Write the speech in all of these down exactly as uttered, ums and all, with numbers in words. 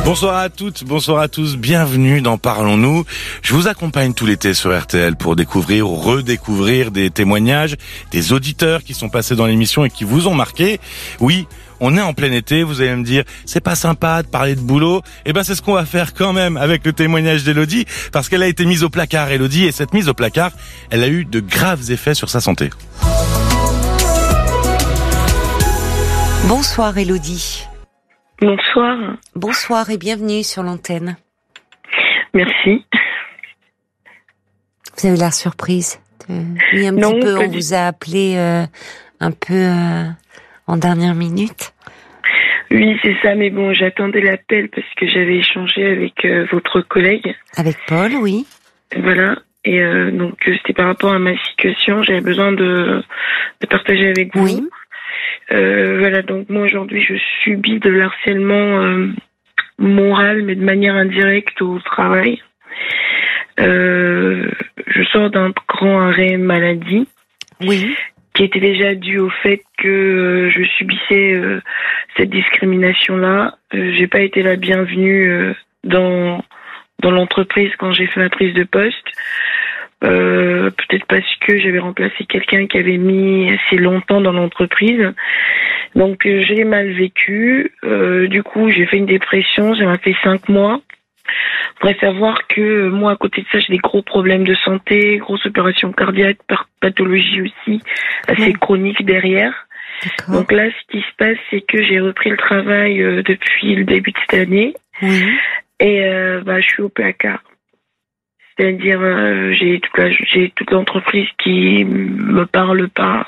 Bonsoir à toutes, bonsoir à tous, bienvenue dans Parlons-nous. Je vous accompagne tout l'été sur R T L pour découvrir ou redécouvrir des témoignages, des auditeurs qui sont passés dans l'émission et qui vous ont marqué. Oui, on est en plein été, vous allez me dire, c'est pas sympa de parler de boulot. Eh ben, c'est ce qu'on va faire quand même avec le témoignage d'Élodie, parce qu'elle a été mise au placard, Élodie, et cette mise au placard, elle a eu de graves effets sur sa santé. Bonsoir Élodie. Bonsoir. Bonsoir et bienvenue sur l'antenne. Merci. Vous avez l'air surprise. Oui, un non, petit peu, on du... vous a appelé euh, un peu euh, en dernière minute. Oui, c'est ça, mais bon, j'attendais l'appel parce que j'avais échangé avec euh, votre collègue. Avec Paul, oui. Voilà, et euh, donc c'était par rapport à ma situation, j'avais besoin de, de partager avec vous. Oui. Euh, voilà, donc moi aujourd'hui je subis de l'harcèlement euh, moral, mais de manière indirecte au travail. Euh, je sors d'un grand arrêt maladie. Oui. Qui était déjà dû au fait que euh, je subissais euh, cette discrimination-là. Euh, j'ai pas été la bienvenue euh, dans dans l'entreprise quand j'ai fait ma prise de poste. Euh, peut-être parce que j'avais remplacé quelqu'un qui avait mis assez longtemps dans l'entreprise. Donc euh, j'ai mal vécu. Euh, du coup, j'ai fait une dépression. Ça m'a fait cinq mois. Faudrait savoir que euh, moi, à côté de ça, j'ai des gros problèmes de santé, grosse opération cardiaque, pathologie aussi, assez oui. chronique derrière. D'accord. Donc là, ce qui se passe, c'est que j'ai repris le travail euh, depuis le début de cette année. Oui. Et euh, bah, je suis au placard. C'est-à-dire, euh, j'ai toute la, j'ai toute l'entreprise qui me parle pas.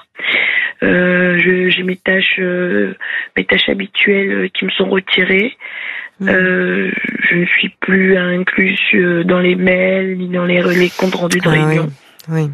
Euh, je, j'ai mes tâches, euh, mes tâches habituelles qui me sont retirées. Mmh. Euh, je ne suis plus incluse dans les mails ni dans les, les comptes rendus de ah, réunion. Oui.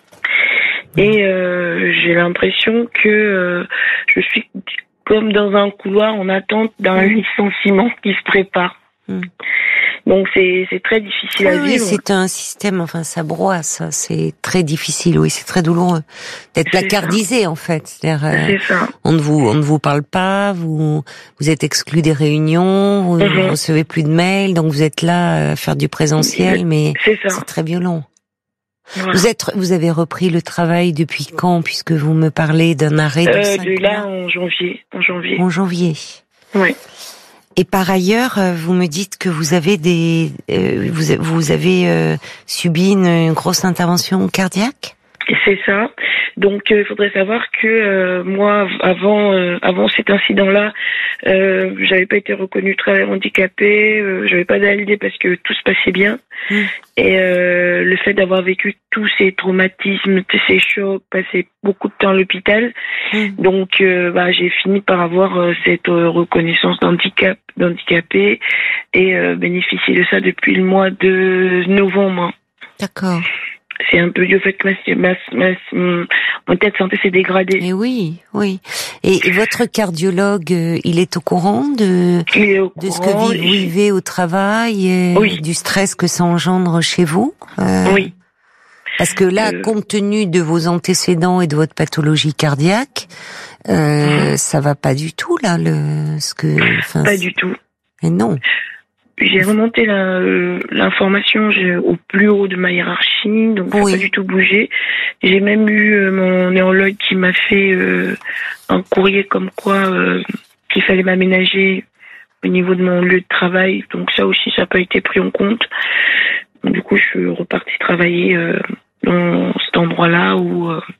oui. Et euh, j'ai l'impression que euh, je suis comme dans un couloir en attente d'un mmh. licenciement qui se prépare. Mmh. Donc c'est c'est très difficile oui, à vivre. Oui, c'est un système, enfin ça broie, ça, c'est très difficile. Oui, c'est très douloureux d'être placardisé en fait. C'est-à-dire, c'est euh, ça. On ne vous on ne vous parle pas, vous vous êtes exclu des réunions, vous mm-hmm. ne recevez plus de mails, donc vous êtes là à faire du présentiel, mais c'est, c'est très violent. Voilà. Vous êtes vous avez repris le travail depuis quand, puisque vous me parlez d'un arrêt de euh, cinq de là mois. en janvier, en janvier. En janvier. Oui. Et par ailleurs, vous me dites que vous avez des, euh, vous, vous avez euh, subi une, une grosse intervention cardiaque. C'est ça. Donc, il euh, faudrait savoir que euh, moi, avant, euh, avant cet incident-là, euh, j'avais pas été reconnue travailleur handicapé, euh, j'avais pas d'A L D parce que tout se passait bien. Mmh. Et euh, le fait d'avoir vécu tous ces traumatismes, tous ces chocs, passé beaucoup de temps à l'hôpital, mmh. donc euh, bah, j'ai fini par avoir euh, cette euh, reconnaissance d'handicap, d'handicapé et euh, bénéficier de ça depuis le mois de novembre. D'accord. C'est un peu dû au fait que ma, ma, ma, mon état de santé s'est dégradé. Et oui, oui. Et, et votre cardiologue, euh, il est au courant de, il est au de courant, ce que vous vivez au travail, et oui. du stress que ça engendre chez vous euh, Oui. Parce que là, euh... compte tenu de vos antécédents et de votre pathologie cardiaque, euh, mmh. ça va pas du tout là, le ce que. Pas c'est... du tout. Et non. J'ai remonté la, euh, l'information j'ai, au plus haut de ma hiérarchie, donc oui. ça n'a pas du tout bougé. J'ai même eu euh, mon néurologue qui m'a fait euh, un courrier comme quoi euh, qu'il fallait m'aménager au niveau de mon lieu de travail. Donc ça aussi, ça n'a pas été pris en compte. Donc, du coup, je suis repartie travailler euh, dans cet endroit-là où euh,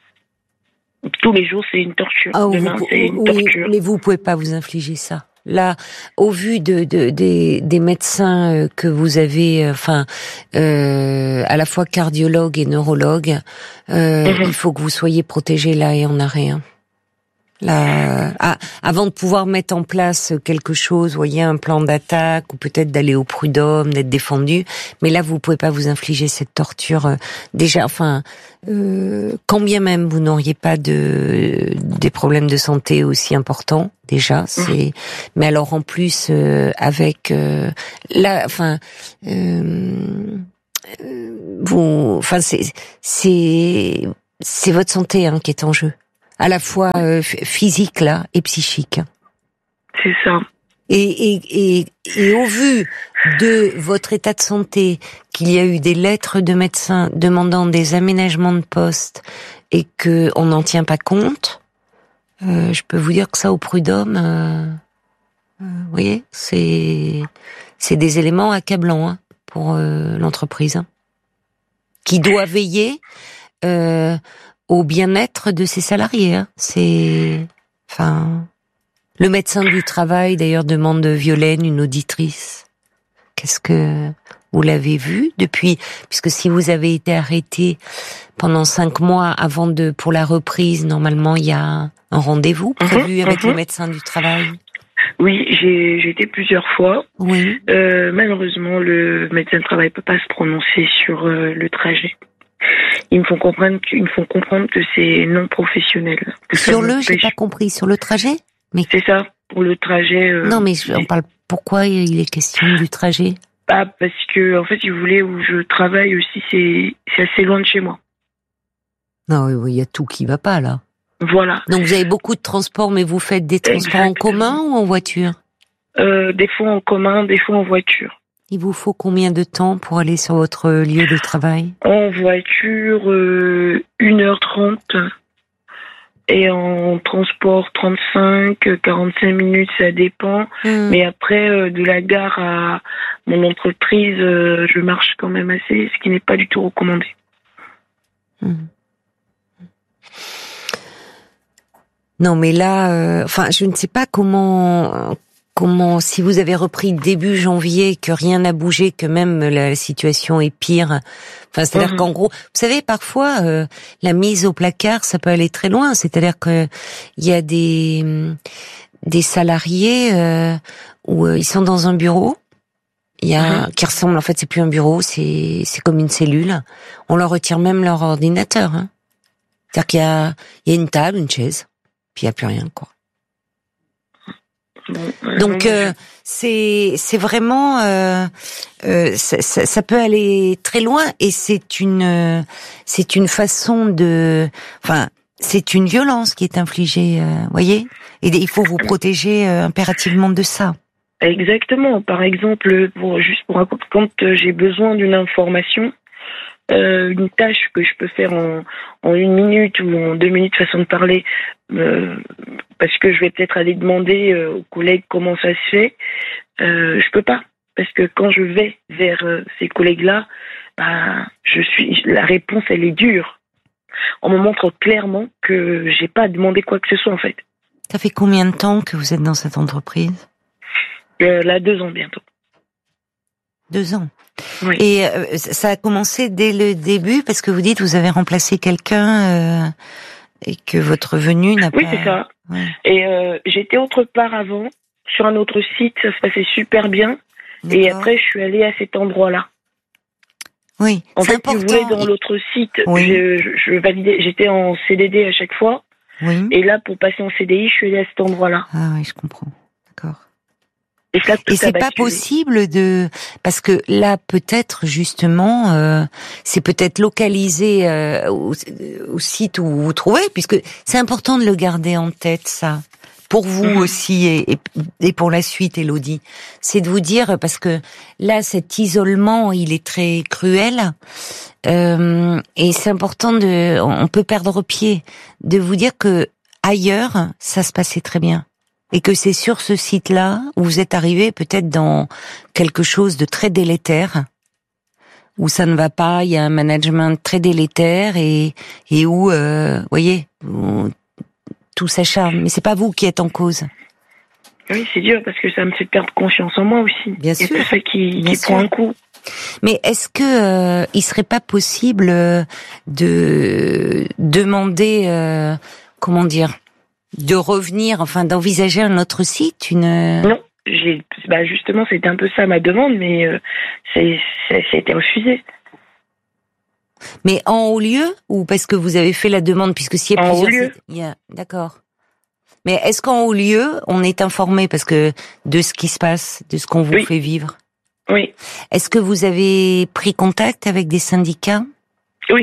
tous les jours, c'est une torture. Ah, Demain, vous, c'est une oui, torture. Mais vous ne pouvez pas vous infliger ça. Là, au vu de, de des, des médecins que vous avez, enfin, euh, à la fois cardiologue et neurologue, euh, mm-hmm. il faut que vous soyez protégés là et en arrêt. Hein. Là, ah, avant de pouvoir mettre en place quelque chose, voyez, un plan d'attaque ou peut-être d'aller au prud'homme, d'être défendu. Mais là, vous pouvez pas vous infliger cette torture. Euh, déjà, enfin, euh, quand bien même vous n'auriez pas de des problèmes de santé aussi importants, déjà, c'est. Mais alors en plus euh, avec euh, là, enfin. Euh, vous, enfin, c'est c'est c'est votre santé hein, qui est en jeu. À la fois euh, physique là et psychique. C'est ça. Et, et, et, et au vu de votre état de santé, qu'il y a eu des lettres de médecins demandant des aménagements de poste et que on n'en tient pas compte, euh, je peux vous dire que ça, au prud'homme, euh, euh, vous voyez, c'est c'est des éléments accablants hein, pour euh, l'entreprise, hein, qui doit veiller euh, au bien-être de ses salariés. Hein. C'est, enfin, le médecin du travail d'ailleurs demande de Violaine, une auditrice. Qu'est-ce que vous l'avez vu depuis, puisque si vous avez été arrêté pendant cinq mois avant de pour la reprise, normalement il y a un rendez-vous prévu mmh, avec mmh. le médecin du travail. Oui, j'ai, j'ai été plusieurs fois. Oui. Euh, malheureusement, le médecin du travail peut pas se prononcer sur euh, le trajet. Ils me font comprendre, ils me font comprendre que c'est non professionnel. Sur le, j'ai pas compris, sur le trajet. Mais c'est ça, pour le trajet. Euh, non, mais je, on parle. Pourquoi il est question du trajet? Ah, parce que en fait, ils voulaient où je travaille aussi, c'est c'est assez loin de chez moi. Non, il y a tout qui va pas là. Voilà. Donc vous avez beaucoup de transports, mais vous faites des transports Exactement. En commun ou en voiture? euh, Des fois en commun, des fois en voiture. Il vous faut combien de temps pour aller sur votre lieu de travail? En voiture, euh, une heure trente. Et en transport, trente-cinq, quarante-cinq minutes, ça dépend. Mmh. Mais après, euh, de la gare à mon entreprise, euh, je marche quand même assez, ce qui n'est pas du tout recommandé. Mmh. Non, mais là, euh, enfin, je ne sais pas comment, comment, si vous avez repris début janvier, que rien n'a bougé, que même la situation est pire. Enfin, c'est-à-dire mmh. qu'en gros, vous savez, parfois, euh, la mise au placard, ça peut aller très loin. C'est-à-dire que il y a des des salariés euh, où euh, ils sont dans un bureau. Il y a mmh. qui ressemble, en fait, c'est plus un bureau, c'est c'est comme une cellule. On leur retire même leur ordinateur. Hein. C'est-à-dire qu'il y a il y a une table, une chaise. Puis il n'y a plus rien, quoi. Donc euh, c'est c'est vraiment euh, euh, ça, ça, ça peut aller très loin et c'est une c'est une façon de enfin c'est une violence qui est infligée, euh, voyez, et il faut vous protéger euh, impérativement de ça. Exactement. Par exemple, pour juste pour raconter, quand j'ai besoin d'une information. Euh, une tâche que je peux faire en, en une minute ou en deux minutes, façon de parler, euh, parce que je vais peut-être aller demander euh, aux collègues comment ça se fait, euh, je peux pas. Parce que quand je vais vers euh, ces collègues-là, bah, je suis, la réponse, elle est dure. On me montre clairement que j'ai pas demandé quoi que ce soit, en fait. Ça fait combien de temps que vous êtes dans cette entreprise? euh, Là, deux ans bientôt. Deux ans. Oui. Et euh, ça a commencé dès le début parce que vous dites vous avez remplacé quelqu'un euh, et que votre venue n'a oui, pas... Oui, c'est ça. Ouais. Et euh, j'étais autre part avant, sur un autre site, ça se passait super bien. D'accord. Et après, je suis allée à cet endroit-là. Oui, en c'est fait, important. Si vous voulez, dans l'autre site, oui. je, je, je validais, j'étais en C D D à chaque fois. Oui. Et là, pour passer en C D I, je suis allée à cet endroit-là. Ah oui, je comprends. D'accord. Et, là, et c'est pas possible de parce que là peut-être justement euh, c'est peut-être localisé euh, au, au site où vous vous trouvez puisque c'est important de le garder en tête ça pour vous mmh. aussi et, et, et pour la suite Élodie, c'est de vous dire parce que là cet isolement il est très cruel euh, et c'est important de on peut perdre pied de vous dire que ailleurs ça se passait très bien. Et que c'est sur ce site-là où vous êtes arrivé peut-être dans quelque chose de très délétère, où ça ne va pas, il y a un management très délétère et, et où, euh, voyez, où tout s'acharne. Mais c'est pas vous qui êtes en cause. Oui, c'est dur parce que ça me fait perdre confiance en moi aussi. Bien sûr. Il y a tout ça qui, qui prend un coup. Mais est-ce que euh, il serait pas possible de demander, euh, comment dire, de revenir, enfin d'envisager un autre site, une... Non, j'ai, bah justement c'était un peu ça ma demande, mais euh, c'est, c'est, ça a été refusé. Mais en haut lieu ou parce que vous avez fait la demande, puisque s'il y a en plusieurs haut lieu. sites, il y a... D'accord. Mais est-ce qu'en haut lieu, on est informé parce que de ce qui se passe, de ce qu'on vous oui. fait vivre? Oui. Est-ce que vous avez pris contact avec des syndicats? Oui.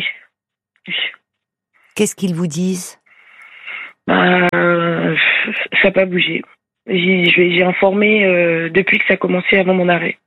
Qu'est-ce qu'ils vous disent? Bah, ça n'a pas bougé. J'ai, j'ai informé euh, depuis que ça a commencé avant mon arrêt.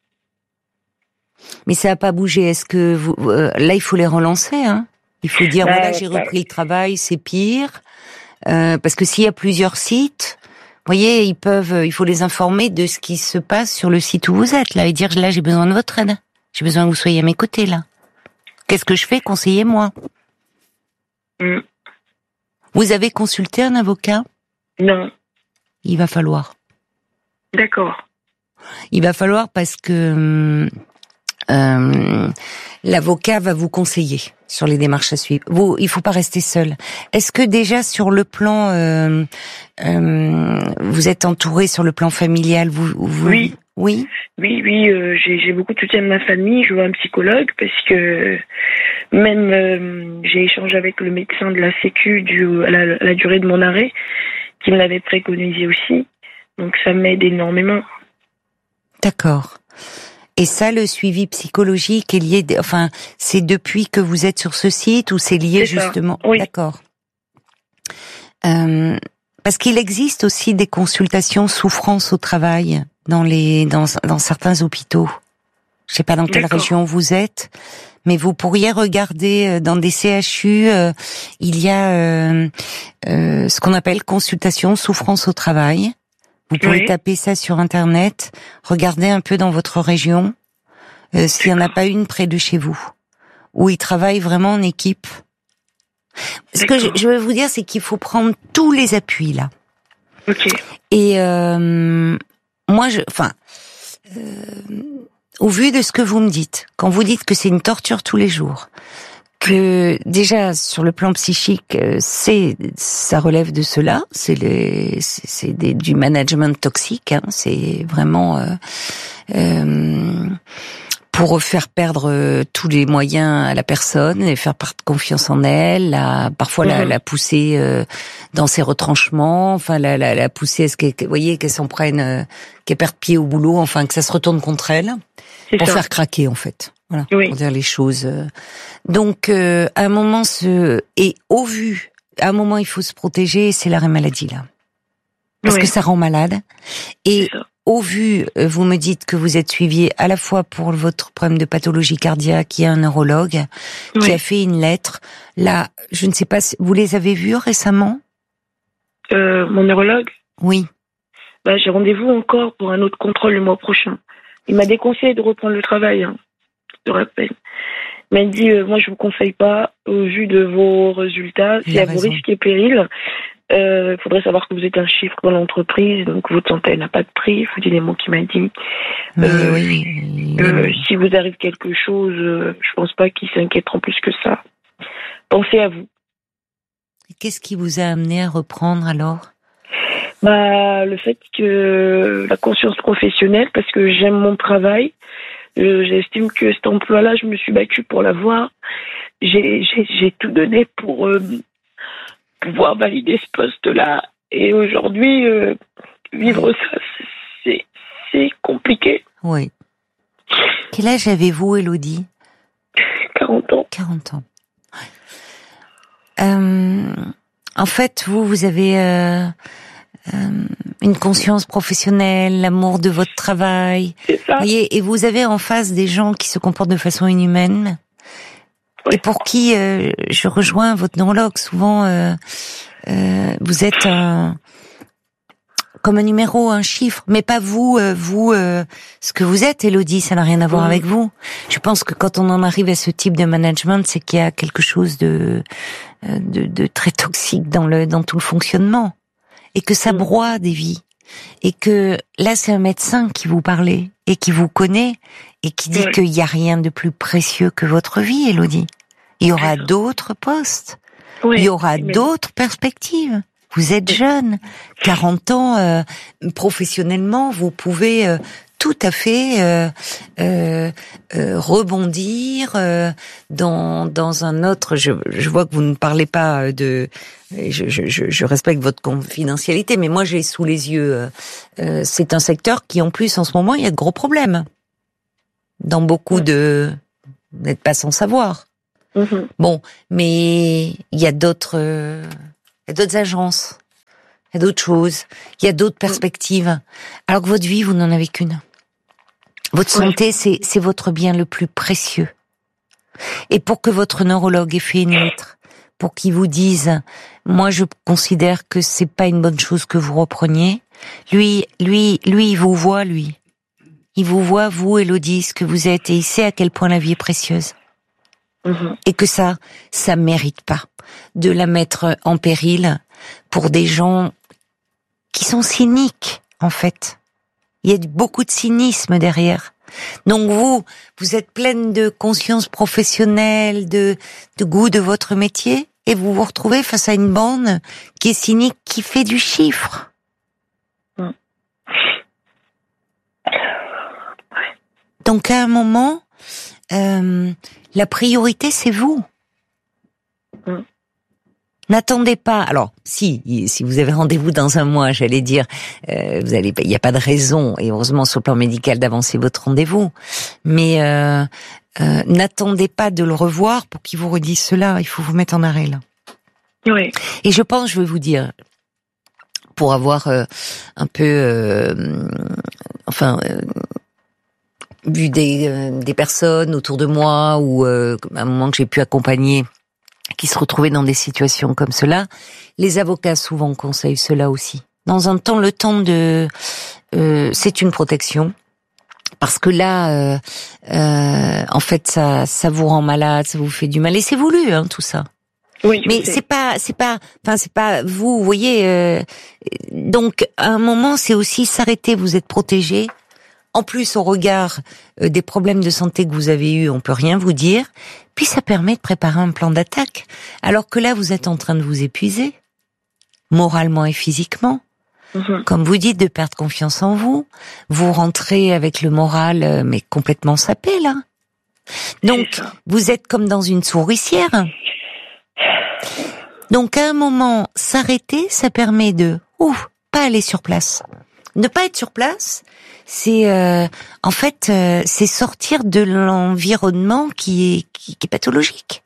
Mais ça n'a pas bougé. Est-ce que vous, euh, là, il faut les relancer, hein? Il faut dire, bah, voilà, j'ai bah, repris le travail, c'est pire. Euh, parce que s'il y a plusieurs sites, vous voyez, ils peuvent, il faut les informer de ce qui se passe sur le site où vous êtes, là, et dire, là, j'ai besoin de votre aide. J'ai besoin que vous soyez à mes côtés, là. Qu'est-ce que je fais? Conseillez-moi. Mm. Vous avez consulté un avocat? Non. Il va falloir. D'accord. Il va falloir parce que euh, l'avocat va vous conseiller sur les démarches à suivre. Vous, il faut pas rester seul. Est-ce que déjà sur le plan, euh, euh, vous êtes entouré sur le plan familial, vous, vous Oui. Oui. Oui, oui. Euh, j'ai, j'ai beaucoup de soutien de ma famille. Je vois un psychologue parce que même euh, j'ai échangé avec le médecin de la Sécu du à la, à la durée de mon arrêt, qui me l'avait préconisé aussi. Donc ça m'aide énormément. D'accord. Et ça, le suivi psychologique est lié, enfin, c'est depuis que vous êtes sur ce site ou c'est lié c'est justement? Oui. D'accord. Euh, parce qu'il existe aussi des consultations souffrance au travail dans les dans dans certains hôpitaux. Je sais pas dans quelle D'accord. région vous êtes, mais vous pourriez regarder dans des C H U, euh, il y a euh, euh, ce qu'on appelle consultation souffrance au travail. Vous pouvez Oui. taper ça sur Internet, regarder un peu dans votre région, euh, s'il n'y en a pas une près de chez vous, où ils travaillent vraiment en équipe. Ce que je, je veux vous dire, c'est qu'il faut prendre tous les appuis, là. Ok. Et euh, moi, je, enfin, euh, au vu de ce que vous me dites, quand vous dites que c'est une torture tous les jours, que déjà sur le plan psychique, c'est ça relève de cela, c'est les c'est, c'est des, du management toxique, hein, c'est vraiment euh, euh, pour faire perdre tous les moyens à la personne, et faire perdre confiance en elle, la, parfois mm-hmm. la, la pousser euh, dans ses retranchements, enfin la, la, la pousser à ce qu'elle, vous voyez, qu'elle s'en prenne, euh, qu'elle perde pied au boulot, enfin que ça se retourne contre elle, c'est pour ça. Faire craquer en fait. Voilà, oui. Pour dire les choses. Donc, euh, à un moment, ce et au vu, à un moment, il faut se protéger. C'est l'arrêt maladie là, parce oui. que ça rend malade. Et au vu, vous me dites que vous êtes suivi à la fois pour votre problème de pathologie cardiaque, il y a un neurologue oui. qui a fait une lettre. Là, je ne sais pas, si vous les avez vus récemment? euh, Mon neurologue? Oui. Bah, j'ai rendez-vous encore pour un autre contrôle le mois prochain. Il m'a déconseillé de reprendre le travail. Hein. Je te rappelle. Il m'a dit, euh, moi je vous conseille pas, au vu de vos résultats, s'il y a vos risques et périls, il euh, faudrait savoir que vous êtes un chiffre dans l'entreprise, donc votre santé n'a pas de prix, je vous dis les mots qu'il m'a dit. Mais euh, oui. Euh, si vous arrive quelque chose, euh, je pense pas qu'ils s'inquiéteront plus que ça. Pensez à vous. Et qu'est-ce qui vous a amené à reprendre alors? Bah, le fait que la conscience professionnelle, parce que j'aime mon travail. Euh, j'estime que cet emploi-là, je me suis battue pour l'avoir. J'ai, j'ai, j'ai tout donné pour euh, pouvoir valider ce poste-là. Et aujourd'hui, euh, vivre ça, c'est, c'est compliqué. Oui. Quel âge avez-vous, Élodie? quarante ans. quarante ans. Euh, en fait, vous, vous avez... Euh... Euh, une conscience professionnelle, l'amour de votre travail. C'est ça. Voyez, et vous avez en face des gens qui se comportent de façon inhumaine. Oui. Et pour qui, euh, je rejoins votre neurologue, souvent, euh, euh, vous êtes un, comme un numéro, un chiffre, mais pas vous, euh, vous, euh, ce que vous êtes, Élodie, ça n'a rien à voir mmh. avec vous. Je pense que quand on en arrive à ce type de management, c'est qu'il y a quelque chose de, de, de très toxique dans le, dans tout le fonctionnement. Et que ça broie des vies. Et que là, c'est un médecin qui vous parlait et qui vous connaît et qui dit oui. qu'il n'y a rien de plus précieux que votre vie, Élodie. Il y aura d'autres postes. Oui. Il y aura mais... d'autres perspectives. Vous êtes jeune. quarante ans, euh, professionnellement, vous pouvez euh, tout à fait euh, euh, euh, rebondir euh, dans dans un autre. Je, je vois que vous ne parlez pas de. Je, je, je respecte votre confidentialité, mais moi j'ai sous les yeux. Euh, euh, c'est un secteur qui, en plus, en ce moment, il y a de gros problèmes. Dans beaucoup de, vous n'êtes pas sans savoir. Mm-hmm. Bon, mais il y a d'autres, euh, il y a d'autres agences. il y a d'autres choses, il y a d'autres perspectives. Alors que votre vie, vous n'en avez qu'une. Votre santé, c'est, c'est votre bien le plus précieux. Et pour que votre neurologue ait fait une lettre, pour qu'il vous dise, moi je considère que c'est pas une bonne chose que vous repreniez, lui, lui, lui, il vous voit, lui. Il vous voit, vous, Élodie, ce que vous êtes, et il sait à quel point la vie est précieuse. Mmh. Et que ça, ça mérite pas de la mettre en péril pour des gens qui sont cyniques, en fait. Il y a beaucoup de cynisme derrière. Donc vous, vous êtes pleine de conscience professionnelle, de, de goût de votre métier, et vous vous retrouvez face à une bande qui est cynique, qui fait du chiffre. Mmh. Donc à un moment, euh, la priorité c'est vous. Mmh. N'attendez pas. Alors, si si vous avez rendez-vous dans un mois, j'allais dire, euh, vous allez, il n'y a pas de raison, et heureusement sur le plan médical, d'avancer votre rendez-vous. Mais euh, euh, n'attendez pas de le revoir pour qu'il vous redise cela. Il faut vous mettre en arrêt là. Oui. Et je pense, je vais vous dire, pour avoir euh, un peu, euh, enfin. Euh, vu des, euh, des personnes autour de moi ou euh, à un moment que j'ai pu accompagner qui se retrouvaient dans des situations comme cela, les avocats souvent conseillent cela aussi. Dans un temps, le temps de... Euh, c'est une protection, parce que là, euh, euh, en fait, ça, ça vous rend malade, ça vous fait du mal, et c'est voulu, hein, tout ça. Oui, mais c'est pas, c'est pas, enfin c'est pas vous, vous voyez. Euh, donc à un moment, c'est aussi s'arrêter. Vous êtes protégé. En plus, au regard euh, des problèmes de santé que vous avez eus, on peut rien vous dire. Puis ça permet de préparer un plan d'attaque. Alors que là, vous êtes en train de vous épuiser, moralement et physiquement. Mmh. Comme vous dites, de perdre confiance en vous. Vous rentrez avec le moral, euh, mais complètement sapé, là. Donc, vous êtes comme dans une souricière. Donc, à un moment, s'arrêter, ça permet de, ouf, pas aller sur place. Ne pas être sur place, c'est euh, en fait euh, c'est sortir de l'environnement qui est qui, qui est pathologique.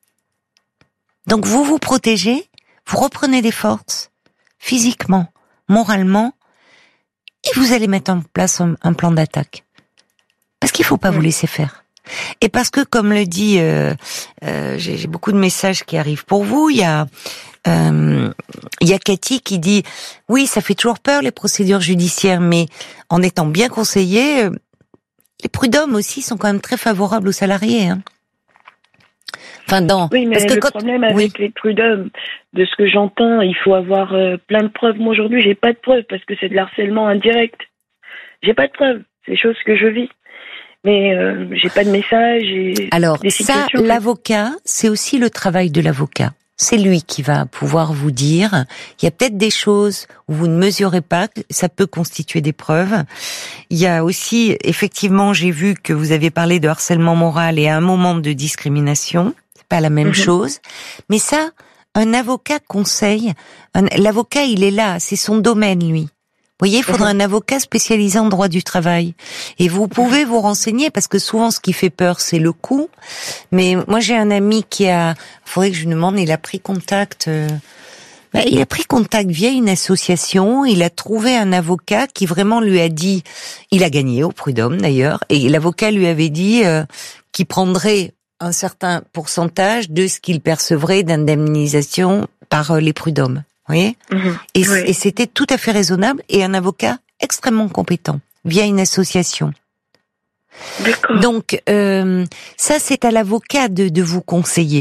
Donc vous vous protégez, vous reprenez des forces physiquement, moralement, et vous allez mettre en place un, un plan d'attaque. Parce qu'il faut pas vous laisser faire. Et parce que, comme le dit, euh, euh, j'ai, j'ai beaucoup de messages qui arrivent pour vous. Il y a Euh, il y a Cathy qui dit oui, ça fait toujours peur les procédures judiciaires, mais en étant bien conseillé, euh, les prud'hommes aussi sont quand même très favorables aux salariés. Hein. Enfin, dans. Oui, mais parce que le quand... problème avec oui. les prud'hommes, de ce que j'entends, il faut avoir euh, plein de preuves. Moi aujourd'hui, j'ai pas de preuves parce que c'est de l'harcèlement indirect. J'ai pas de preuves. C'est des choses que je vis. Mais euh, j'ai pas de message. Et Alors des ça, situations l'avocat, c'est aussi le travail de l'avocat. C'est lui qui va pouvoir vous dire, il y a peut-être des choses où vous ne mesurez pas, ça peut constituer des preuves. Il y a aussi, effectivement, j'ai vu que vous avez parlé de harcèlement moral et à un moment de discrimination, c'est pas la même mm-hmm. chose. Mais ça, un avocat conseille, un, l'avocat il est là, c'est son domaine lui. Vous voyez, il faudra un avocat spécialisé en droit du travail. Et vous pouvez vous renseigner, parce que souvent, ce qui fait peur, c'est le coût. Mais moi, j'ai un ami qui a... Il faudrait que je lui demande, il a pris contact... Euh... Ben, il a pris contact via une association, il a trouvé un avocat qui vraiment lui a dit... Il a gagné au prud'homme, d'ailleurs, et l'avocat lui avait dit euh, qu'il prendrait un certain pourcentage de ce qu'il percevrait d'indemnisation par euh, les prud'hommes. Vous voyez, mmh, et, oui. et c'était tout à fait raisonnable et un avocat extrêmement compétent via une association. D'accord. Donc euh, ça c'est à l'avocat de, de vous conseiller.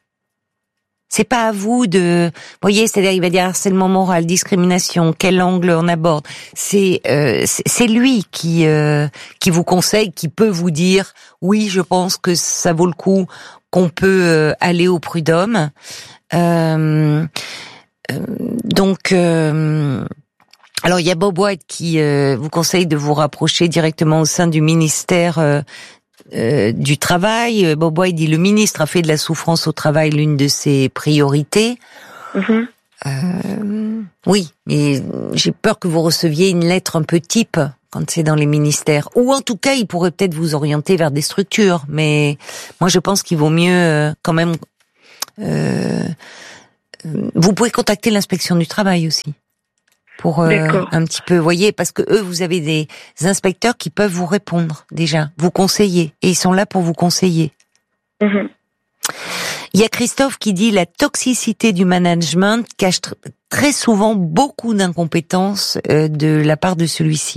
C'est pas à vous de, vous voyez, c'est-à-dire il va dire harcèlement moral, discrimination, quel angle on aborde. C'est euh, c'est, c'est lui qui euh, qui vous conseille, qui peut vous dire oui, je pense que ça vaut le coup, qu'on peut euh, aller au prud'homme. Euh, Euh, donc, euh, alors il y a Bob White qui euh, vous conseille de vous rapprocher directement au sein du ministère euh, euh, du Travail. Bob White dit le ministre a fait de la souffrance au travail l'une de ses priorités. Mm-hmm. Euh, oui, mais j'ai peur que vous receviez une lettre un peu type quand c'est dans les ministères. Ou en tout cas, il pourrait peut-être vous orienter vers des structures. Mais moi, je pense qu'il vaut mieux euh, quand même... Euh, Vous pouvez contacter l'inspection du travail aussi. pour euh, un petit peu, voyez, parce que eux, vous avez des inspecteurs qui peuvent vous répondre déjà, vous conseiller, et ils sont là pour vous conseiller. Mmh. Il y a Christophe qui dit la toxicité du management cache tr- très souvent beaucoup d'incompétence euh, de la part de celui-ci.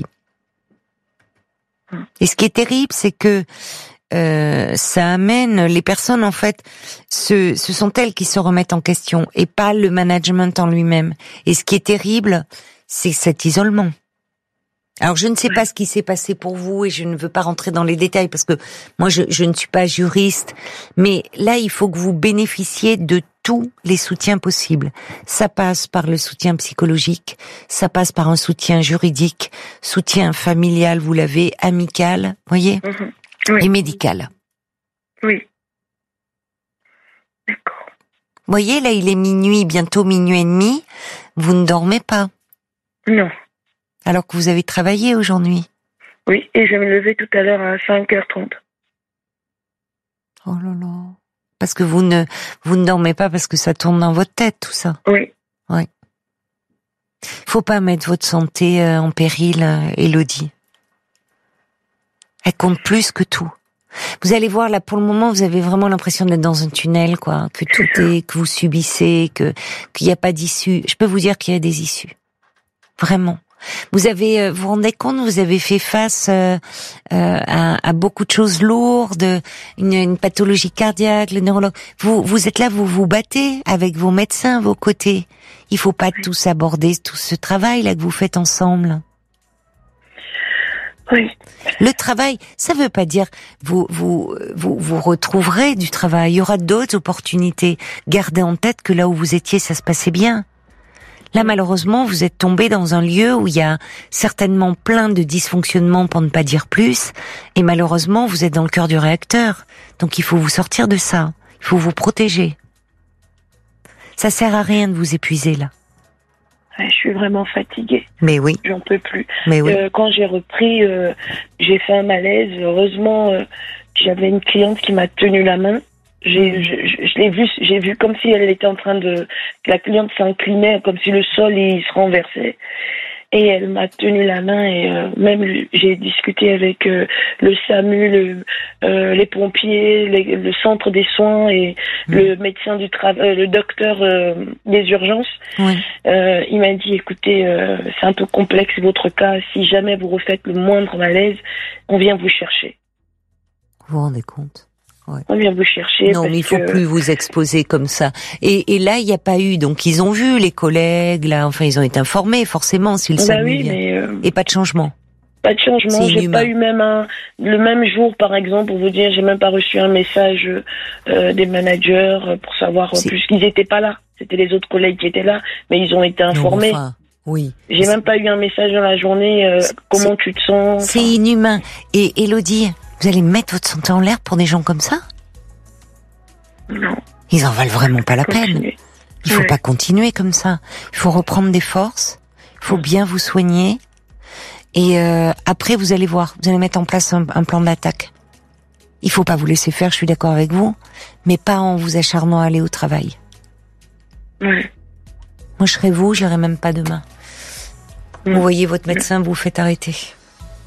Et ce qui est terrible, c'est que euh, ça amène les personnes, en fait, ce, ce sont elles qui se remettent en question et pas le management en lui-même. Et ce qui est terrible, c'est cet isolement. Alors je ne sais pas ce qui s'est passé pour vous et je ne veux pas rentrer dans les détails parce que moi je, je ne suis pas juriste, mais là il faut que vous bénéficiez de tous les soutiens possibles. Ça passe par le soutien psychologique, ça passe par un soutien juridique, soutien familial, vous l'avez, amical, voyez, mmh. Oui. Et médical. Oui. D'accord. Voyez, là il est minuit, bientôt minuit et demi, vous ne dormez pas. Non. Alors que vous avez travaillé aujourd'hui. Oui, et je vais me lever tout à l'heure à cinq heures trente. Oh là là. Parce que vous ne, vous ne dormez pas parce que ça tourne dans votre tête, tout ça. Oui. Oui. Faut pas mettre votre santé en péril, Élodie. Elle compte plus que tout. Vous allez voir, là, pour le moment, vous avez vraiment l'impression d'être dans un tunnel, quoi. Que tout est, que vous subissez, que, qu'il n'y a pas d'issue. Je peux vous dire qu'il y a des issues. Vraiment. Vous avez, vous vous rendez compte, vous avez fait face euh, à, à beaucoup de choses lourdes, une, une pathologie cardiaque, le neurologue. Vous, vous êtes là, vous vous battez avec vos médecins à vos côtés. Il faut pas tous aborder tout ce travail là que vous faites ensemble. Oui. Le travail, ça veut pas dire vous vous vous vous retrouverez du travail. Il y aura d'autres opportunités. Gardez en tête que là où vous étiez, ça se passait bien. Là, malheureusement, vous êtes tombé dans un lieu où il y a certainement plein de dysfonctionnements, pour ne pas dire plus, et malheureusement, vous êtes dans le cœur du réacteur. Donc, il faut vous sortir de ça. Il faut vous protéger. Ça sert à rien de vous épuiser, là. Je suis vraiment fatiguée. Mais oui. J'en peux plus. Mais oui. Euh, quand j'ai repris, euh, j'ai fait un malaise. Heureusement, euh, j'avais une cliente qui m'a tenu la main. J'ai, je, je, je l'ai vu, j'ai vu comme si elle était en train de, la cliente s'inclinait, comme si le sol il se renversait. Et elle m'a tenu la main et euh, même j'ai discuté avec euh, le SAMU, le, euh, les pompiers, les, le centre des soins et mmh. le médecin du travail, euh, le docteur euh, des urgences. Oui. Euh, il m'a dit, écoutez, euh, c'est un peu complexe votre cas. Si jamais vous refaites le moindre malaise, on vient vous chercher. Vous vous rendez compte? Ouais. On vient vous chercher. Non, mais il faut que... plus vous exposer comme ça. Et, et là, il n'y a pas eu. Donc, ils ont vu les collègues. Là, enfin, ils ont été informés forcément si le bah SAMU oui, vient. mais euh... Et pas de changement. Pas de changement. C'est j'ai inhumain. pas eu même un le même jour, par exemple, pour vous dire, j'ai même pas reçu un message euh, des managers pour savoir C'est... puisqu'ils étaient pas là. C'était les autres collègues qui étaient là, mais ils ont été informés. Non, enfin, oui. J'ai c'est... même pas eu un message dans la journée. Euh, comment c'est... tu te sens? C'est enfin... inhumain. Et Élodie, vous allez mettre votre santé en l'air pour des gens comme ça? Non. Ils en valent vraiment pas la Continuer. peine. Il faut ouais. pas continuer comme ça. Il faut reprendre des forces. Il faut bien vous soigner. Et euh, après, vous allez voir. Vous allez mettre en place un, un plan d'attaque. Il faut pas vous laisser faire, je suis d'accord avec vous. Mais pas en vous acharnant à aller au travail. Ouais. Moi, je serais vous, j'irais même pas demain. Mmh. Vous voyez votre médecin, vous faites arrêter. Voyez ?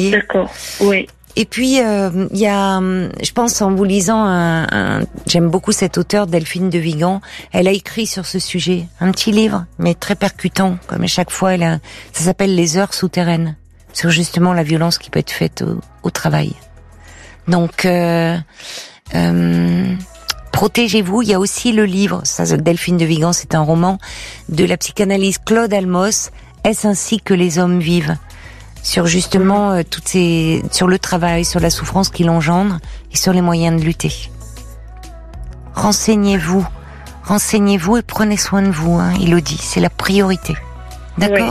D'accord. Oui. Et puis, il euh, y a, je pense, en vous lisant, un, un, j'aime beaucoup cette auteure, Delphine de Vigan. Elle a écrit sur ce sujet un petit livre, mais très percutant, comme à chaque fois. Elle a, ça s'appelle Les heures souterraines, sur justement la violence qui peut être faite au, au travail. Donc, euh, euh, protégez-vous. Il y a aussi le livre, ça, Delphine de Vigan, c'est un roman de la psychanalyse Claude Almos. Est-ce ainsi que les hommes vivent? Sur justement euh, toutes ces, sur le travail, sur la souffrance qu'il engendre et sur les moyens de lutter. Renseignez-vous, renseignez-vous et prenez soin de vous, hein, Élodie, c'est la priorité. D'accord ?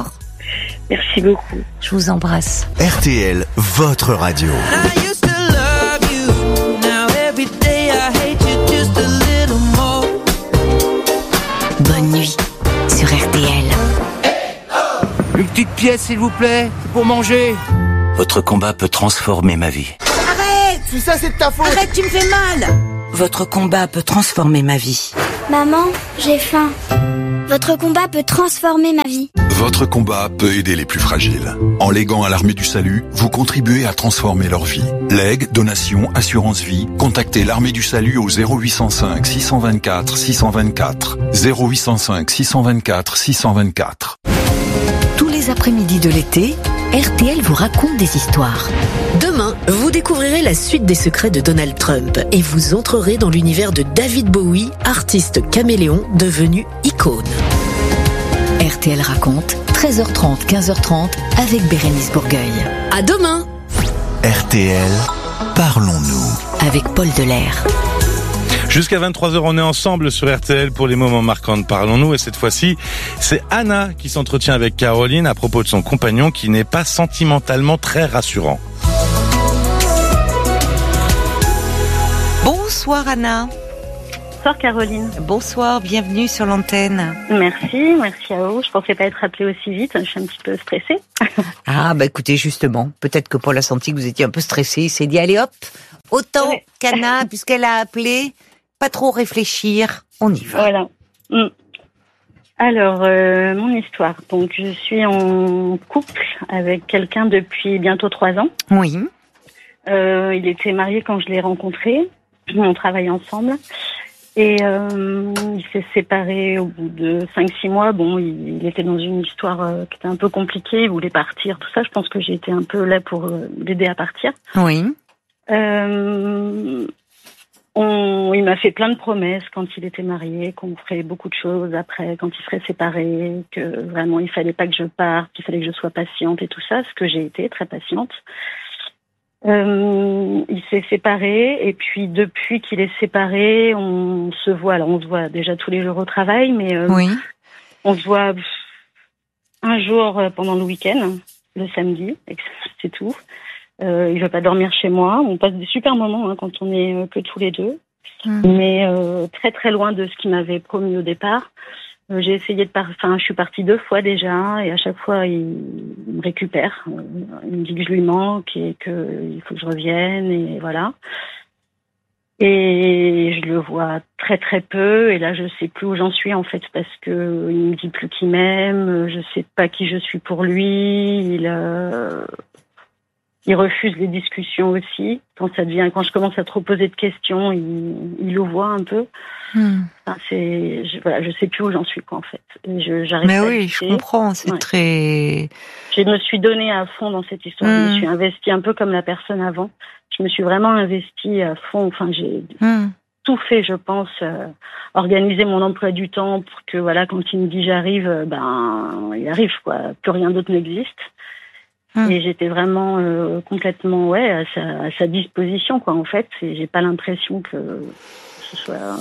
Oui. Merci beaucoup. Je vous embrasse. R T L, votre radio. Bonne nuit sur R T L. Une petite pièce, s'il vous plaît, pour manger. Votre combat peut transformer ma vie. Arrête! Tout ça, c'est de ta faute! Arrête, tu me fais mal! Votre combat peut transformer ma vie. Maman, j'ai faim. Votre combat peut transformer ma vie. Votre combat peut aider les plus fragiles. En léguant à l'Armée du Salut, vous contribuez à transformer leur vie. Legs, donations, assurance vie, contactez l'Armée du Salut au zéro huit cent cinq six cent vingt-quatre six cent vingt-quatre. zéro huit cent cinq six cent vingt-quatre six cent vingt-quatre. Tous les après-midi de l'été, R T L vous raconte des histoires. Demain, vous découvrirez la suite des secrets de Donald Trump et vous entrerez dans l'univers de David Bowie, artiste caméléon devenu icône. R T L raconte, treize heures trente, quinze heures trente, avec Bérénice Bourgueil. À demain! R T L, parlons-nous. Avec Paul Delair. Jusqu'à vingt-trois heures, on est ensemble sur R T L pour les moments marquants de Parlons-nous. Et cette fois-ci, c'est Anna qui s'entretient avec Caroline à propos de son compagnon qui n'est pas sentimentalement très rassurant. Bonsoir Anna. Bonsoir Caroline. Bonsoir, bienvenue sur l'antenne. Merci, merci à vous. Je pensais pas être appelée aussi vite, je suis un petit peu stressée. Ah bah écoutez, justement, peut-être que Paul a senti que vous étiez un peu stressée, il s'est dit allez hop, autant ouais. qu'Anna, puisqu'elle a appelé, pas trop réfléchir, on y va. Voilà. Mmh. Alors, euh, mon histoire. Donc, je suis en couple avec quelqu'un depuis bientôt trois ans. Oui. Euh, il était marié quand je l'ai rencontré. On travaillait ensemble. Et euh, il s'est séparé au bout de cinq six mois. Bon, il, il était dans une histoire euh, qui était un peu compliquée. Il voulait partir, tout ça. Je pense que j'ai été un peu là pour euh, l'aider à partir. Oui. Euh, on, il m'a fait plein de promesses quand il était marié, qu'on ferait beaucoup de choses après, quand il serait séparé, que vraiment il fallait pas que je parte, qu'il fallait que je sois patiente et tout ça, ce que j'ai été, très patiente. Euh, il s'est séparé et puis depuis qu'il est séparé, on se voit. Alors on se voit déjà tous les jours au travail, mais euh, oui. on se voit un jour pendant le week-end, le samedi, et c'est tout. Euh, il veut pas dormir chez moi. On passe des super moments hein, quand on est euh, que tous les deux, mmh. mais euh, très très loin de ce qu'il m'avait promis au départ. Euh, j'ai essayé de par... enfin, je suis partie deux fois déjà, et à chaque fois, il, il me récupère. Euh, il me dit que je lui manque et qu'il faut que je revienne, et voilà. Et je le vois très très peu, et là, je sais plus où j'en suis, en fait, parce que il me dit plus qu'il m'aime, je sais pas qui je suis pour lui, il, euh... il refuse les discussions aussi. Quand ça devient, quand je commence à trop poser de questions, il, il le voit un peu. Hmm. Enfin, c'est, je, voilà, je sais plus où j'en suis, quoi, en fait. Je, j'arrive Mais à oui, quitter. je comprends, c'est ouais. très... Je me suis donnée à fond dans cette histoire. Hmm. Je me suis investie un peu comme la personne avant. Je me suis vraiment investie à fond. Enfin, j'ai hmm. tout fait, je pense, euh, organiser mon emploi du temps pour que, voilà, quand il me dit j'arrive, ben, il arrive, quoi. Plus rien d'autre n'existe. Hmm. Et j'étais vraiment euh, complètement, ouais, à sa, à sa disposition, quoi, en fait. Et j'ai pas l'impression que ce soit...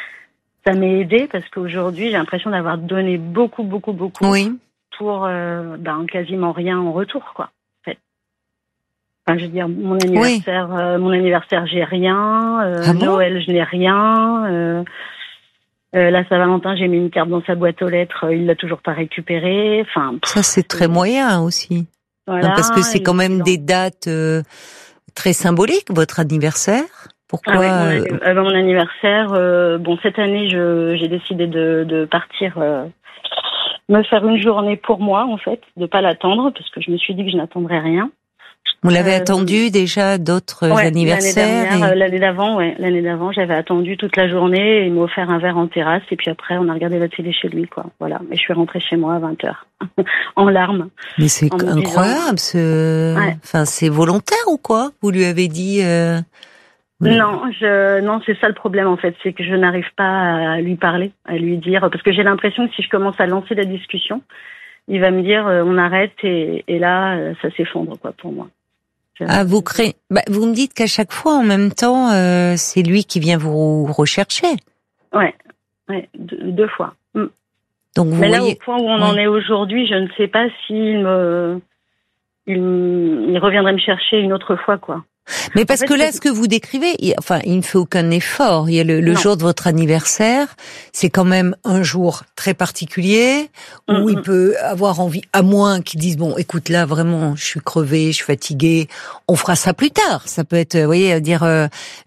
Ça m'a aidé parce qu'aujourd'hui, j'ai l'impression d'avoir donné beaucoup, beaucoup, beaucoup oui. pour euh, ben, quasiment rien en retour, quoi. En fait. Enfin, je veux dire, mon anniversaire, oui. euh, mon anniversaire, j'ai rien. Euh, ah bon Noël, je n'ai rien. Euh, euh, la Saint-Valentin, j'ai mis une carte dans sa boîte aux lettres. Euh, il l'a toujours pas récupérée. Enfin, pff, ça, c'est très moyen aussi. Voilà, non, parce que c'est quand même des dates euh, très symboliques, votre anniversaire. Pourquoi ah ouais, mon, euh, mon anniversaire, euh, bon, cette année, je, j'ai décidé de, de partir euh, me faire une journée pour moi, en fait, de pas l'attendre, parce que je me suis dit que je n'attendrai rien. Vous l'avez euh, attendu déjà d'autres ouais, anniversaires l'année dernière, et... l'année d'avant, ouais, l'année d'avant, j'avais attendu toute la journée et il m'a offert un verre en terrasse et puis après, on a regardé la télé chez lui, quoi. Voilà. Et je suis rentrée chez moi à vingt heures, en larmes. Mais c'est incroyable, disant... ce, ouais. enfin, c'est volontaire ou quoi? Vous lui avez dit. Euh... Non, je, non, c'est ça le problème en fait, c'est que je n'arrive pas à lui parler, à lui dire, parce que j'ai l'impression que si je commence à lancer la discussion, il va me dire euh, on arrête et, et là euh, ça s'effondre quoi pour moi. Je... Ah, vous créez, bah, vous me dites qu'à chaque fois en même temps euh, c'est lui qui vient vous rechercher. Ouais, ouais, deux, deux fois. Mm. Donc vous Mais là voyez... au point où on ouais. en est aujourd'hui, je ne sais pas s'il me, il, il reviendrait me chercher une autre fois quoi. Mais parce en fait, que là, c'est... ce que vous décrivez, il, enfin, il ne fait aucun effort. Il y a le, le jour de votre anniversaire, c'est quand même un jour très particulier où mm-hmm. il peut avoir envie, à moins qu'il dise bon, écoute, là vraiment, je suis crevé, je suis fatigué, on fera ça plus tard. Ça peut être, vous voyez, dire euh,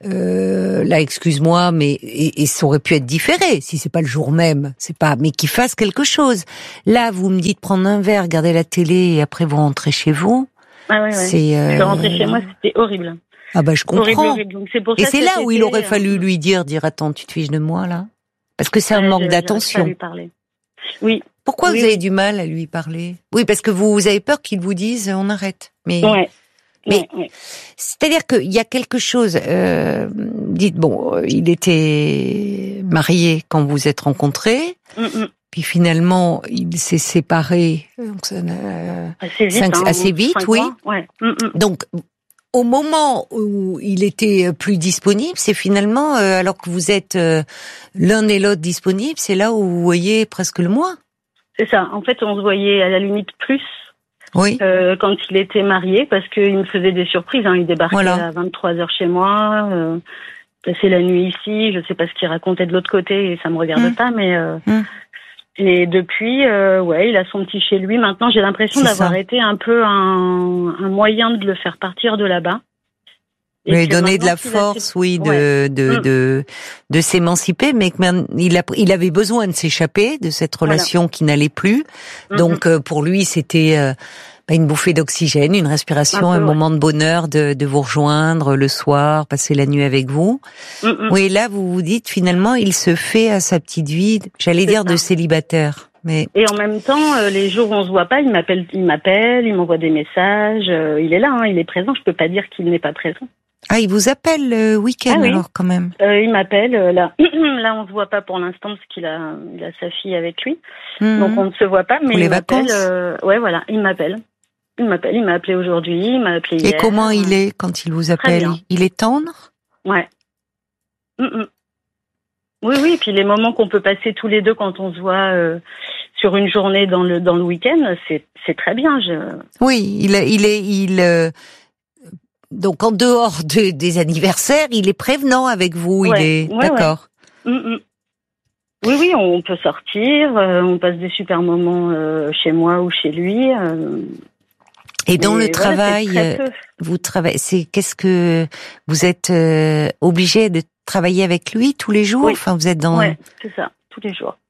euh, là, excuse-moi, mais et, et ça aurait pu être différé si c'est pas le jour même, c'est pas, mais qu'il fasse quelque chose. Là, vous me dites prendre un verre, regarder la télé et après vous rentrez chez vous. Ah ouais, ouais. C'est, euh... Je suis rentrée chez moi, c'était horrible. Ah bah je comprends. Horrible, horrible. Donc, c'est pour et ça c'est là où été, il aurait fallu lui dire, dire attends, tu te fiches de moi là, parce que c'est un ouais, manque je, d'attention. lui parler. Oui. Pourquoi oui, vous avez oui. du mal à lui parler? Oui, parce que vous, vous avez peur qu'il vous dise on arrête. Mais, ouais. mais ouais, ouais. c'est-à-dire qu'il y a quelque chose. Euh, dites bon, il était marié quand vous êtes rencontrés. Mm-mm. Puis finalement, il s'est séparé donc ça, euh, assez vite, cinq, hein, assez vite oui. Ouais. Donc, au moment où il était plus disponible, c'est finalement, euh, alors que vous êtes euh, l'un et l'autre disponibles, c'est là où vous voyez presque le mois. C'est ça. En fait, on se voyait à la limite plus oui. euh, quand il était marié, parce qu'il me faisait des surprises. Hein. Il débarquait voilà. à vingt-trois heures chez moi, euh, passait la nuit ici. Je sais pas ce qu'il racontait de l'autre côté et ça me regarde mmh. pas, mais... Euh, mmh. Et depuis, euh, ouais, il a son petit chez lui. Maintenant, j'ai l'impression c'est d'avoir ça. été un peu un, un moyen de le faire partir de là-bas. Et lui donner de la force, a... oui, de, ouais. de, mmh. de, de s'émanciper, mais il a, il avait besoin de s'échapper de cette relation voilà. qui n'allait plus. Mmh. Donc, euh, pour lui, c'était euh, une bouffée d'oxygène, une respiration, un, peu, un ouais. moment de bonheur de, de vous rejoindre le soir, passer la nuit avec vous. Mmh. Oui, là, vous vous dites, finalement, il se fait à sa petite vie, j'allais C'est dire, ça. de célibataire. Mais... Et en même temps, euh, les jours où on se voit pas, il m'appelle, il m'appelle, il m'envoie des messages, euh, il est là, hein, il est présent, je peux pas dire qu'il n'est pas présent. Ah, il vous appelle le week-end ah, oui. alors quand même. Euh, il m'appelle euh, là. Là, on se voit pas pour l'instant parce qu'il a, il a sa fille avec lui, mmh. donc on ne se voit pas. Mais pour il les m'appelle. vacances. Euh, ouais, voilà, il m'appelle. Il m'appelle. Il m'a appelé aujourd'hui. Il m'a appelé Et hier. Et comment il est quand il vous appelle? Il est tendre. Ouais. Mmh-mmh. Oui, oui. Puis les moments qu'on peut passer tous les deux quand on se voit euh, sur une journée dans le dans le week-end, c'est c'est très bien. Je... Oui, il il est il. Euh... Donc en dehors de, des anniversaires, il est prévenant avec vous, ouais, il est ouais, d'accord. Ouais. Mm-mm. Oui, oui, on peut sortir, euh, on passe des super moments euh, chez moi ou chez lui. Euh, Et dans le travail, voilà, vous travaillez, c'est qu'est-ce que vous êtes euh, obligé de travailler avec lui tous les jours? Oui. Enfin, vous êtes dans. Ouais, c'est ça, tous les jours.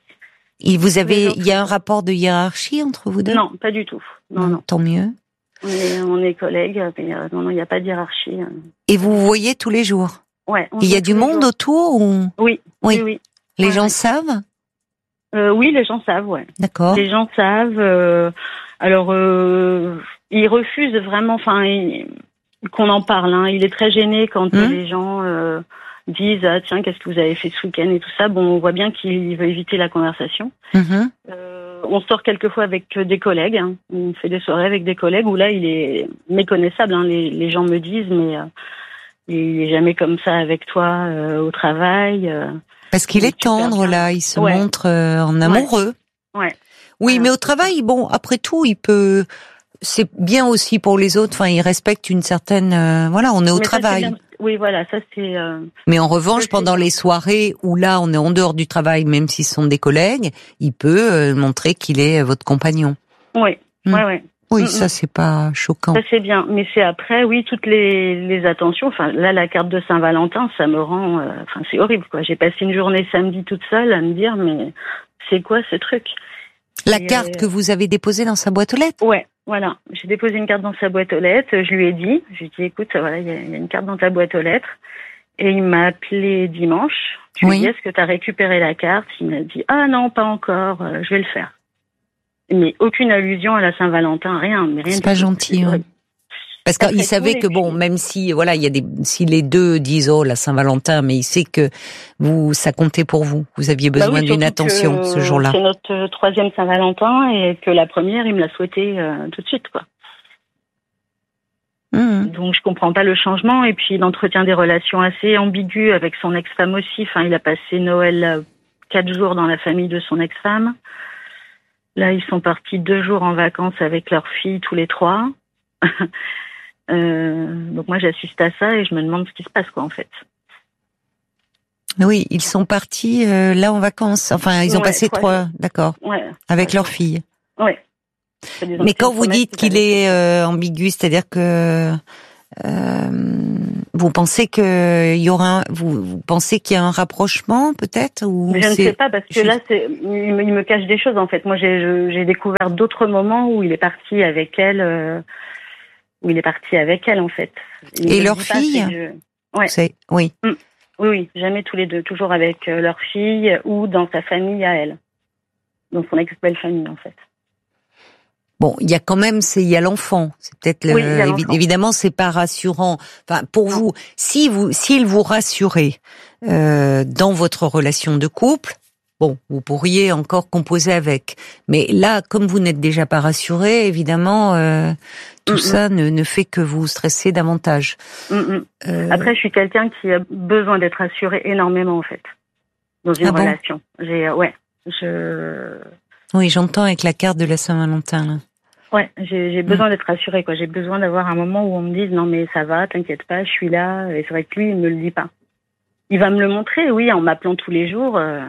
Et vous avez, il y a un rapport de hiérarchie entre vous deux? Non, pas du tout. Non, non. non. Tant mieux. On est, on est collègues, mais euh, non, non, il n'y a pas de hiérarchie. Et vous vous voyez tous les jours? Ouais. Il y a du monde jours. autour ou... Oui, oui, oui. oui. Les ouais, gens ouais. savent? euh, Oui, les gens savent, ouais. D'accord. Les gens savent. Euh, alors, euh, ils refusent vraiment, enfin, qu'on en parle. Hein. Il est très gêné quand mmh. les gens euh, disent ah, tiens, qu'est-ce que vous avez fait ce week-end et tout ça. Bon, on voit bien qu'il veut éviter la conversation. Mmh. Euh, on sort quelquefois avec des collègues. Hein. On fait des soirées avec des collègues où là, il est méconnaissable. Hein. Les, les gens me disent, mais euh, il est jamais comme ça avec toi euh, au travail. Euh, Parce qu'il est tendre là, il se ouais. montre euh, en amoureux. Ouais. ouais. Oui, Alors, mais au travail, bon, après tout, il peut. C'est bien aussi pour les autres. Enfin, il respecte une certaine. Euh, voilà, on est au mais travail. Ça, oui, voilà, ça c'est. Euh... Mais en revanche, pendant les soirées où là, on est en dehors du travail, même s'ils sont des collègues, il peut euh, montrer qu'il est votre compagnon. Oui, mmh. ouais, ouais. Oui, mmh, ça c'est pas choquant. Ça c'est bien, mais c'est après, oui, toutes les, les attentions. Enfin, là, la carte de Saint-Valentin, ça me rend. Euh, enfin, c'est horrible, quoi. J'ai passé une journée samedi toute seule à me dire, mais c'est quoi ce truc? La Et carte euh... que vous avez déposée dans sa boîte aux lettres? Ouais. Voilà, j'ai déposé une carte dans sa boîte aux lettres, je lui ai dit, je lui ai dit, écoute, voilà, il y, y a une carte dans ta boîte aux lettres, et il m'a appelé dimanche, je lui ai dit, est-ce que tu as récupéré la carte? Il m'a dit, ah non, pas encore, euh, je vais le faire. Mais aucune allusion à la Saint-Valentin, rien. Mais rien c'est pas gentil, ouais. Parce qu'il savait que bon, même si voilà, il y a des, si les deux disent oh la Saint-Valentin, mais il sait que vous, ça comptait pour vous. Vous aviez besoin bah oui, d'une attention ce jour-là. C'est notre troisième Saint-Valentin et que la première, il me l'a souhaité euh, tout de suite, quoi. Mmh. Donc je comprends pas le changement et puis il entretient des relations assez ambiguës avec son ex-femme aussi. Enfin, il a passé Noël euh, quatre jours dans la famille de son ex-femme. Là, ils sont partis deux jours en vacances avec leur fille tous les trois. Euh, donc moi, j'assiste à ça et je me demande ce qui se passe, quoi, en fait. Oui, ils sont partis euh, là en vacances. Enfin, ils ont ouais, passé trois, trois d'accord, ouais, avec ouais, leur fille. Oui. Mais quand vous dites qu'il est euh, ambigu, c'est-à-dire que euh, vous pensez que il y aura, un, vous, vous pensez qu'il y a un rapprochement peut-être ou je ne sais pas parce que là, c'est, il, me, il me cache des choses en fait. Moi, j'ai, j'ai découvert d'autres moments où il est parti avec elle, euh, où il est parti avec elle en fait. Il Et leur fille. Pas, je... Ouais. C'est... Oui. Mmh. Oui, oui, jamais tous les deux, toujours avec euh, leur fille ou dans sa famille à elle, dans son ex-belle-famille en fait. Bon, il y a quand même, c'est il y a l'enfant. C'est peut-être le, oui, évi- évidemment, c'est pas rassurant. Enfin, pour non. vous, si vous, s'il vous rassurait euh, dans votre relation de couple, bon, vous pourriez encore composer avec. Mais là, comme vous n'êtes déjà pas rassuré, évidemment, euh, tout mm-hmm. ça ne, ne fait que vous stresser davantage. Mm-hmm. Euh... Après, je suis quelqu'un qui a besoin d'être rassuré énormément, en fait, dans une ah relation. Bon J'ai, ouais, je. Oui, j'entends avec la carte de la Saint-Valentin, là. Ouais, j'ai, j'ai besoin mmh. d'être rassurée, quoi. J'ai besoin d'avoir un moment où on me dise non mais ça va, t'inquiète pas, je suis là. Et c'est vrai que lui, il me le dit pas. Il va me le montrer, oui, en m'appelant tous les jours. Euh...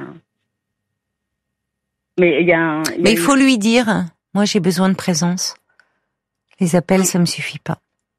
Mais il y a. Un, y a mais il une... faut lui dire. Moi, j'ai besoin de présence. Les appels, mmh. ça me suffit pas.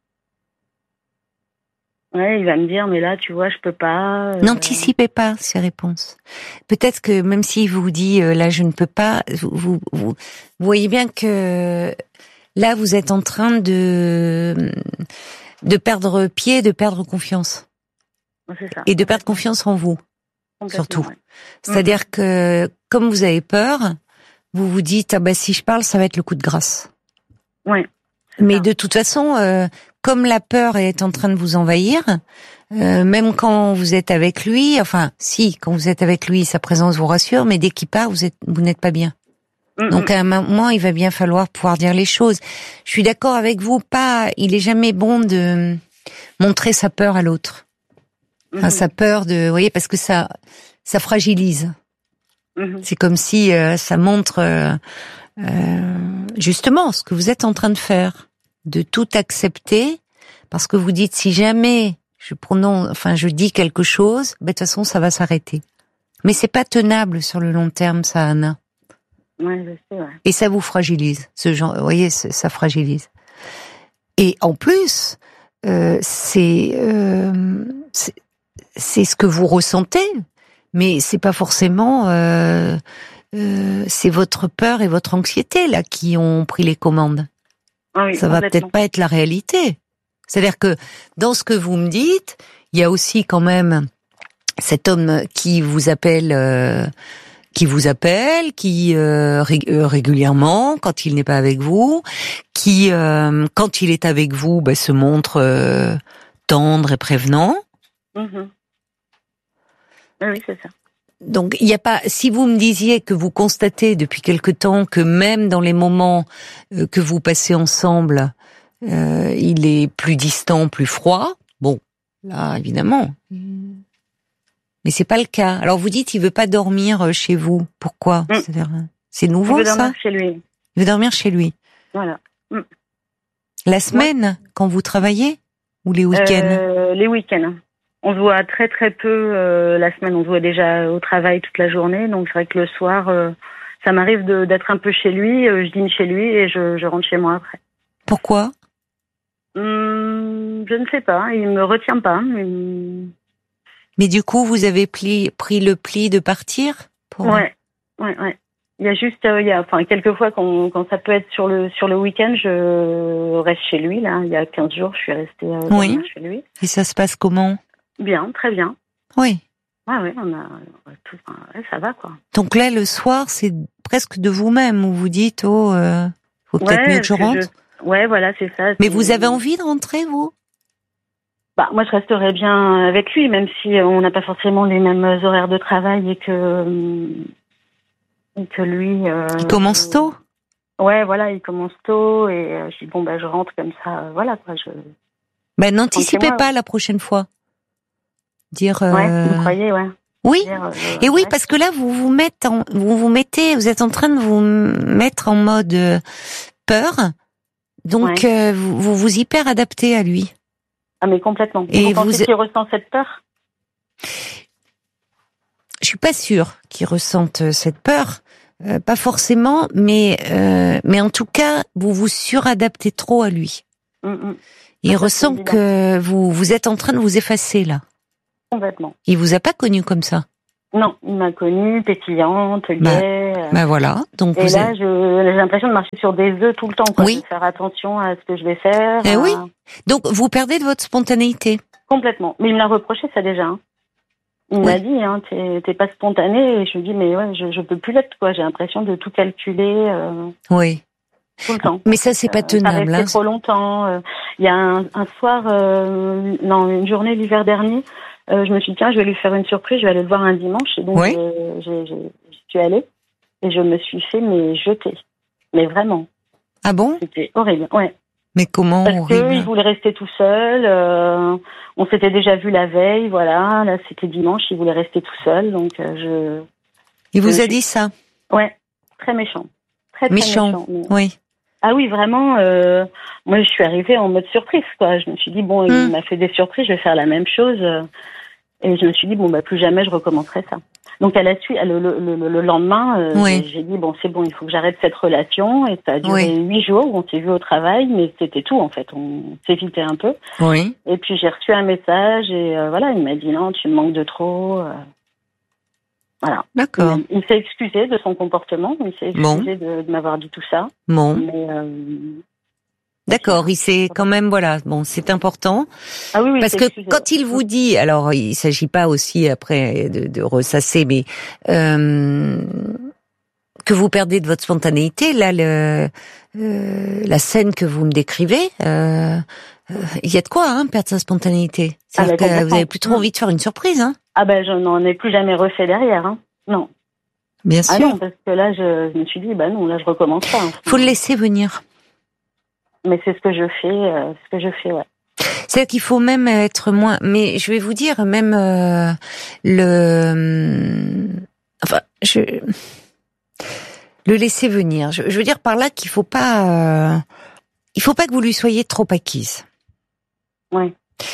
Ouais, il va me dire mais là, tu vois, je peux pas. Euh... N'anticipez pas ces réponses. Peut-être que même s'il vous dit euh, là, je ne peux pas, vous, vous, vous, vous voyez bien que là, vous êtes en train de de perdre pied, de perdre confiance. C'est ça. Et de perdre confiance en vous, surtout. Ouais. C'est-à-dire mmh. que comme vous avez peur, vous vous dites ah bah si je parle, ça va être le coup de grâce. Ouais. Mais ça. de toute façon, euh, comme la peur est en train de vous envahir, euh, même quand vous êtes avec lui, enfin, si, quand vous êtes avec lui, sa présence vous rassure, mais dès qu'il part, vous êtes, vous n'êtes pas bien. Mm-hmm. Donc à un moment, il va bien falloir pouvoir dire les choses. Je suis d'accord avec vous, pas, il est jamais bon de montrer sa peur à l'autre. Enfin, mm-hmm. sa peur de, vous voyez, parce que ça, ça fragilise. Mm-hmm. C'est comme si euh, ça montre. Euh, Euh, justement ce que vous êtes en train de faire, de tout accepter, parce que vous dites si jamais je prononce, enfin je dis quelque chose, ben de toute façon ça va s'arrêter. Mais c'est pas tenable sur le long terme, ça, Anna. Ouais, je sais, ouais. Et ça vous fragilise, ce genre, vous voyez, ça fragilise. Et en plus, euh, c'est, euh, c'est c'est ce que vous ressentez, mais c'est pas forcément. Euh, Euh, c'est votre peur et votre anxiété là qui ont pris les commandes. Ah oui, ça va peut-être pas être la réalité. C'est-à-dire que dans ce que vous me dites, il y a aussi quand même cet homme qui vous appelle, euh, qui vous appelle, qui euh, ré- euh, régulièrement quand il n'est pas avec vous, qui euh, quand il est avec vous, bah, se montre euh, tendre et prévenant. Mmh. Oui, c'est ça. Donc, il n'y a pas. Si vous me disiez que vous constatez depuis quelque temps que même dans les moments euh, que vous passez ensemble, euh, il est plus distant, plus froid. Bon, là, évidemment. Mais c'est pas le cas. Alors, vous dites, il veut pas dormir chez vous. Pourquoi ? mmh. C'est-à-dire, c'est nouveau, ça ? Il veut dormir chez lui. Il veut dormir chez lui. Voilà. Mmh. La semaine, ouais. Quand vous travaillez, ou les week-ends ? euh, Les week-ends. On se voit très très peu euh, la semaine. On se voit déjà au travail toute la journée. Donc c'est vrai que le soir, euh, ça m'arrive de, d'être un peu chez lui. Euh, je dîne chez lui et je, je rentre chez moi après. Pourquoi ? hum, Je ne sais pas. Il me retient pas. Mais, mais du coup, vous avez pris, pris le pli de partir pour... Ouais, ouais, ouais. Il y a juste, euh, il y a, enfin, quelques fois quand, quand ça peut être sur le sur le week-end, je reste chez lui. Là, il y a quinze jours, je suis restée euh, oui. chez lui. Et ça se passe comment ? Bien, très bien. Oui. Ah oui, on a tout, enfin, ouais, ça va quoi. Donc là, le soir, c'est presque de vous-même où vous dites, oh, euh, faut peut-être ouais, mieux que je rentre. Je... Ouais, voilà, c'est ça. Mais c'est... vous avez envie de rentrer, vous ? Bah, moi, je resterais bien avec lui, même si on n'a pas forcément les mêmes horaires de travail et que et que lui. Euh... Il commence tôt. Ouais, voilà, il commence tôt et euh, je dis bon bah je rentre comme ça, euh, voilà quoi. Je. Ben n'anticipez pas la prochaine fois. Dire. Euh... Ouais, vous croyez, ouais. Oui. Dire, euh, et oui, ouais. parce que là, vous vous mettez, en, vous vous mettez, vous êtes en train de vous mettre en mode euh, peur, Donc Ouais. euh, vous, vous vous hyper adaptez à lui. Ah, mais complètement. Et Et vous vous- pensez qu'il ressent cette peur? Je suis pas sûre qu'il ressente euh, cette peur, euh, pas forcément, mais euh, mais en tout cas, vous vous suradaptez trop à lui. Mm, mm. Il Ça, ressent c'est évident. que vous vous êtes en train de vous effacer là. Complètement. Il vous a pas connu comme ça. Non, il m'a connue, pétillante, gaie. Bah, euh, Ben voilà. Donc Et vous là, êtes... je, j'ai l'impression de marcher sur des œufs tout le temps, quoi. Oui. De faire attention à ce que je vais faire. Eh à- oui. Donc vous perdez de votre spontanéité. Complètement. Mais il me l'a reproché, ça, déjà. Hein. Il Oui. m'a dit, hein, t'es, t'es pas spontané. Et je lui dis, mais ouais, je, je peux plus l'être, quoi. J'ai l'impression de tout calculer euh, Oui. tout le temps. Mais ça c'est pas Euh, ça tenable. restait Hein. trop longtemps. Euh, Il y a un, un soir, euh, non, une journée l'hiver dernier, euh, je me suis dit, tiens, je vais lui faire une surprise, je vais aller le voir un dimanche. Et donc, Oui. j'ai, j'ai, j'ai, j'y suis allée et je me suis fait, mais jeter. Mais vraiment. Ah bon? C'était horrible, ouais. Mais comment Parce horrible. qu'il voulait rester tout seul. Euh, on s'était déjà vu la veille, voilà. Là, c'était dimanche, il voulait rester tout seul. Donc, euh, Il vous je a suis- dit ça? je... Ouais, très méchant. Très, très Méchant. méchant. mais- Oui. Ah oui, vraiment, euh, moi, je suis arrivée en mode surprise, quoi. Je me suis dit, bon, il Hmm. m'a fait des surprises, je vais faire la même chose. euh, Et je me suis dit, bon, bah, plus jamais je recommencerai ça. Donc, à la suite, le, le, le, le lendemain, euh, Oui. j'ai dit, bon, c'est bon, il faut que j'arrête cette relation. Et ça a duré Oui. huit jours où on s'est vu au travail, mais c'était tout, en fait. On s'évitait un peu. Oui. Et puis, j'ai reçu un message et euh, voilà, il m'a dit, non, tu me manques de trop. euh. Voilà. D'accord. Il, il s'est excusé de son comportement, il s'est Bon. excusé de, de m'avoir dit tout ça. Bon. Mais, euh, D'accord, il s'est quand même, voilà, bon, c'est important. Ah oui, oui, Parce c'est que excusé. quand il vous dit, alors il s'agit pas aussi après de, de ressasser, mais euh, que vous perdez de votre spontanéité, là, le, euh, la scène que vous me décrivez, euh, euh, il y a de quoi, hein, perdre sa spontanéité. C'est-à-dire Ah, bah, que vous complètement. avez plus trop envie de faire une surprise, hein. Ah ben, je n'en ai plus jamais refait derrière, hein. Non. Bien Ah sûr. non, parce que là, je, je me suis dit, bah non, là, je recommence pas. hein. Faut le laisser venir. Mais c'est ce que je fais, euh, ce que je fais, ouais. C'est-à-dire qu'il faut même être moins. Mais je vais vous dire, même euh, le. Enfin, je. Le laisser venir. Je, je veux dire par là qu'il faut pas. Euh, il faut pas que vous lui soyez trop acquise. Ouais.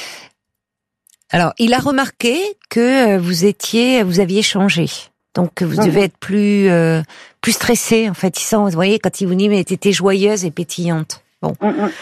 Alors, il a remarqué que vous étiez, vous aviez changé. Donc, vous Mhm. devez être plus, euh, plus stressé. En fait, il sent, vous voyez, quand il vous dit, mais t'étais joyeuse et pétillante. Bon. Mm, mm.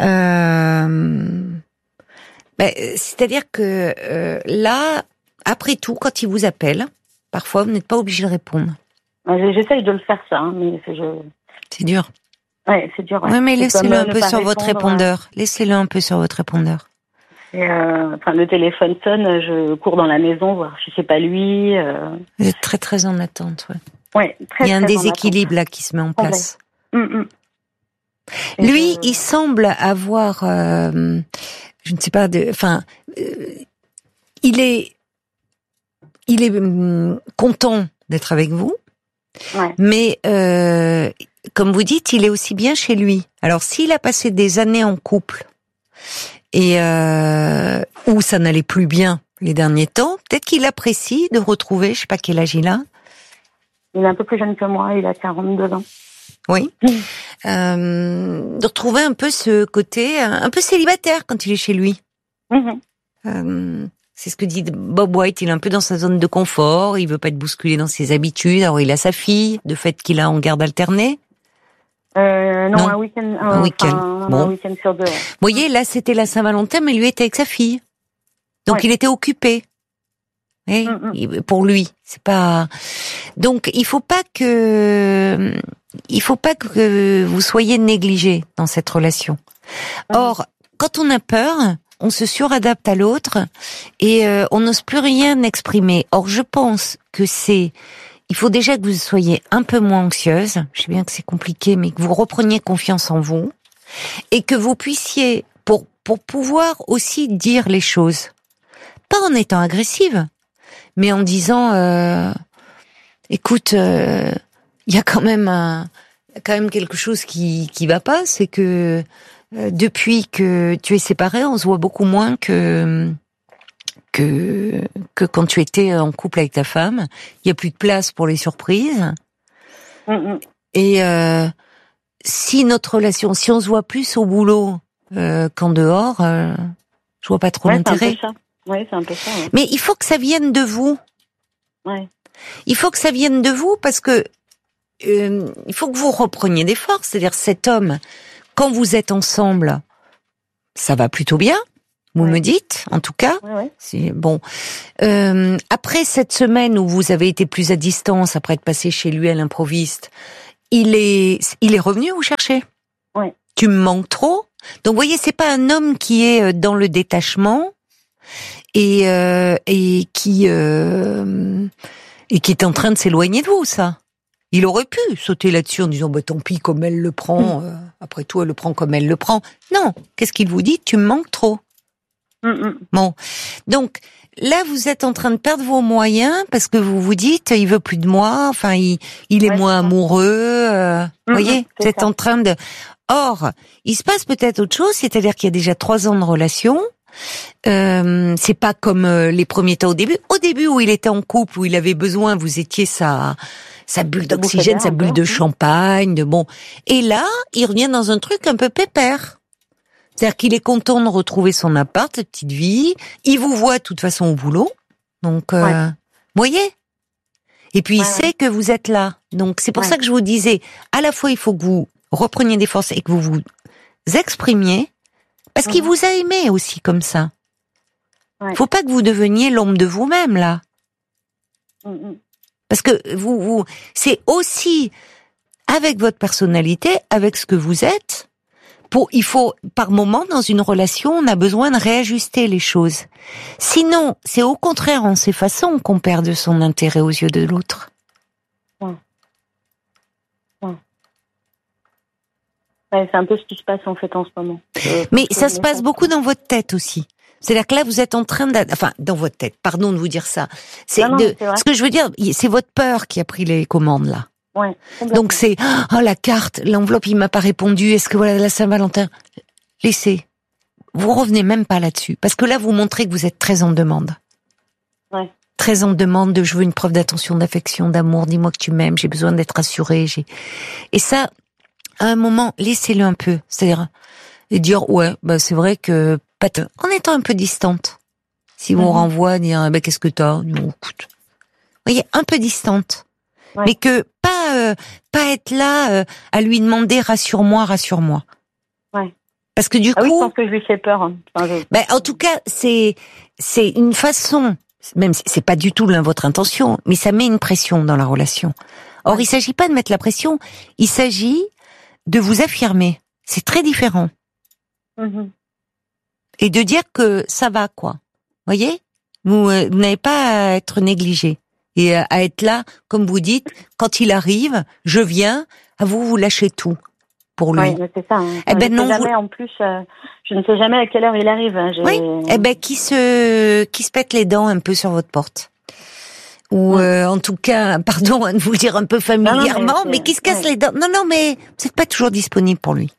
Euh, ben, c'est-à-dire que euh, là, après tout, quand il vous appelle, parfois, vous n'êtes pas obligé de répondre. Ouais, J'essaye de le faire, ça, hein, mais c'est, je... C'est dur. ouais, c'est dur. Ouais. Oui, mais C'est laissez-le comme, euh, un ne peu pas sur votre répondre, répondeur. Laissez-le un peu sur votre répondeur. ouais. Et, euh, enfin, le téléphone sonne, je cours dans la maison voir si c'est pas lui. Euh... Vous êtes très, très en attente. Ouais. Ouais, très, Il y a un très en déséquilibre là qui se met en Ouais. place. attente. Mm, mm. Et Lui, je- il semble avoir, euh, je ne sais pas, de, enfin, euh, il est, il est hum, content d'être avec vous, Ouais. mais euh, comme vous dites, il est aussi bien chez lui. Alors, s'il a passé des années en couple et euh, où ça n'allait plus bien les derniers temps, peut-être qu'il apprécie de retrouver, je sais pas quel âge il a. Il est un peu plus jeune que moi, il a quarante-deux ans. Oui. Euh, de retrouver un peu ce côté un peu célibataire quand il est chez lui. Mhm. Euh, c'est ce que dit Bob White, il est un peu dans sa zone de confort, il veut pas être bousculé dans ses habitudes. Alors il a sa fille, de fait qu'il a en garde alternée. Euh, non, Non. un week-end, Un week-end. enfin, Bon. un week-end sur deux. Ouais. Vous voyez, là c'était la Saint-Valentin, mais lui était avec sa fille. Donc Ouais. il était occupé. Et Mm, mm. il- pour lui, c'est pas. Donc il faut pas que il faut pas que vous soyez négligé dans cette relation. Mm. Or, quand on a peur, on se suradapte à l'autre et euh, on n'ose plus rien exprimer. Or, je pense que c'est il faut déjà que vous soyez un peu moins anxieuse. Je sais bien que c'est compliqué, mais que vous repreniez confiance en vous et que vous puissiez pour pour pouvoir aussi dire les choses, pas en étant agressive, mais en disant euh, écoute, il euh, y a quand même un, y a quand même quelque chose qui qui va pas, c'est que euh, depuis que tu es séparée, on se voit beaucoup moins que que que quand tu étais en couple avec ta femme. Il y a plus de place pour les surprises. Mm, mm. Et euh, si notre relation, si on se voit plus au boulot euh, qu'en dehors, euh, je vois pas trop ouais, l'intérêt. C'est un peu ça. Ouais, c'est un peu ça. Ouais. Mais il faut que ça vienne de vous. Ouais. Il faut que ça vienne de vous parce que euh, il faut que vous repreniez des forces. C'est-à-dire cet homme, quand vous êtes ensemble, ça va plutôt bien. Vous ouais. me dites, en tout cas. Ouais, ouais. C'est bon. Euh, après cette semaine où vous avez été plus à distance, après être passé chez lui à l'improviste, il est, il est revenu vous chercher. Ouais. Tu me manques trop. Donc, vous voyez, c'est pas un homme qui est dans le détachement et euh, et qui euh, et qui est en train de s'éloigner de vous, ça. Il aurait pu sauter là-dessus en disant bah tant pis comme elle le prend. Mmh. Euh, après tout, elle le prend comme elle le prend. Non. Qu'est-ce qu'il vous dit? Tu me manques trop. Mmh. Bon, donc là vous êtes en train de perdre vos moyens parce que vous vous dites il veut plus de moi, enfin il, il est ouais, moins amoureux, euh, mmh, voyez, vous êtes ça. En train de. Or, il se passe peut-être autre chose, c'est-à-dire qu'il y a déjà trois ans de relation. Euh, c'est pas comme euh, les premiers temps au début. Au début où il était en couple, où il avait besoin, vous étiez sa sa bulle d'oxygène, sa bulle de champagne, de bon. Et là, il revient dans un truc un peu pépère. C'est-à-dire qu'il est content de retrouver son appart, sa petite vie. Il vous voit de toute façon au boulot. Donc, euh, ouais. voyez. Et puis, ouais, il sait ouais. que vous êtes là. Donc, c'est pour ouais. ça que je vous disais, à la fois, il faut que vous repreniez des forces et que vous vous exprimiez, parce ouais. qu'il vous a aimé aussi comme ça. Il ouais. faut pas que vous deveniez l'ombre de vous-même, là. Mm-hmm. Parce que vous, vous, c'est aussi avec votre personnalité, avec ce que vous êtes. Pour, il faut, par moment, dans une relation, on a besoin de réajuster les choses. Sinon, c'est au contraire en s'effaçant qu'on perd de son intérêt aux yeux de l'autre. Ouais. Ouais. Ouais, c'est un peu ce qui se passe en fait en ce moment. Euh, Mais ça se passe beaucoup dans votre tête aussi. C'est-à-dire que là, vous êtes en train de... Enfin, dans votre tête, pardon de vous dire ça. C'est, non, non, de... c'est vrai. Ce que je veux dire, c'est votre peur qui a pris les commandes, là. Ouais, donc c'est oh la carte, l'enveloppe il m'a pas répondu, est-ce que voilà la Saint-Valentin, laissez, vous revenez même pas là-dessus parce que là vous montrez que vous êtes très en demande, ouais. très en demande de je veux une preuve d'attention, d'affection, d'amour, dis-moi que tu m'aimes, j'ai besoin d'être rassurée, j'ai et ça à un moment laissez-le un peu, c'est-à-dire et dire ouais bah c'est vrai que pas t- en étant un peu distante, si vous mmh. renvoie dire bah qu'est-ce que t'as, non écoute, voyez un peu distante. Ouais. Mais que pas euh, pas être là euh, à lui demander rassure-moi, rassure-moi. Ouais. Parce que du ah coup, oui, je pense que je lui fais peur. Hein. Enfin, je... ben en tout cas, c'est c'est une façon, même si c'est pas du tout là votre intention, mais ça met une pression dans la relation. Or, ouais. il s'agit pas de mettre la pression, il s'agit de vous affirmer. C'est très différent. Mm-hmm. Et de dire que ça va quoi. Voyez, vous, euh, vous n'avez pas à être négligé. Et à être là, comme vous dites, quand il arrive, je viens, à vous, vous lâchez tout pour lui. Oui, c'est ça. Hein. Eh ben je non, sais jamais, vous... en plus, euh, je ne sais jamais à quelle heure il arrive. Hein. J'ai... Oui, eh ben qui se qui se pète les dents un peu sur votre porte. Ou ouais. euh, en tout cas, pardon de vous le dire un peu familièrement, non, non, mais, mais qui se casse ouais. les dents. Non, non, mais vous n'êtes pas toujours disponible pour lui.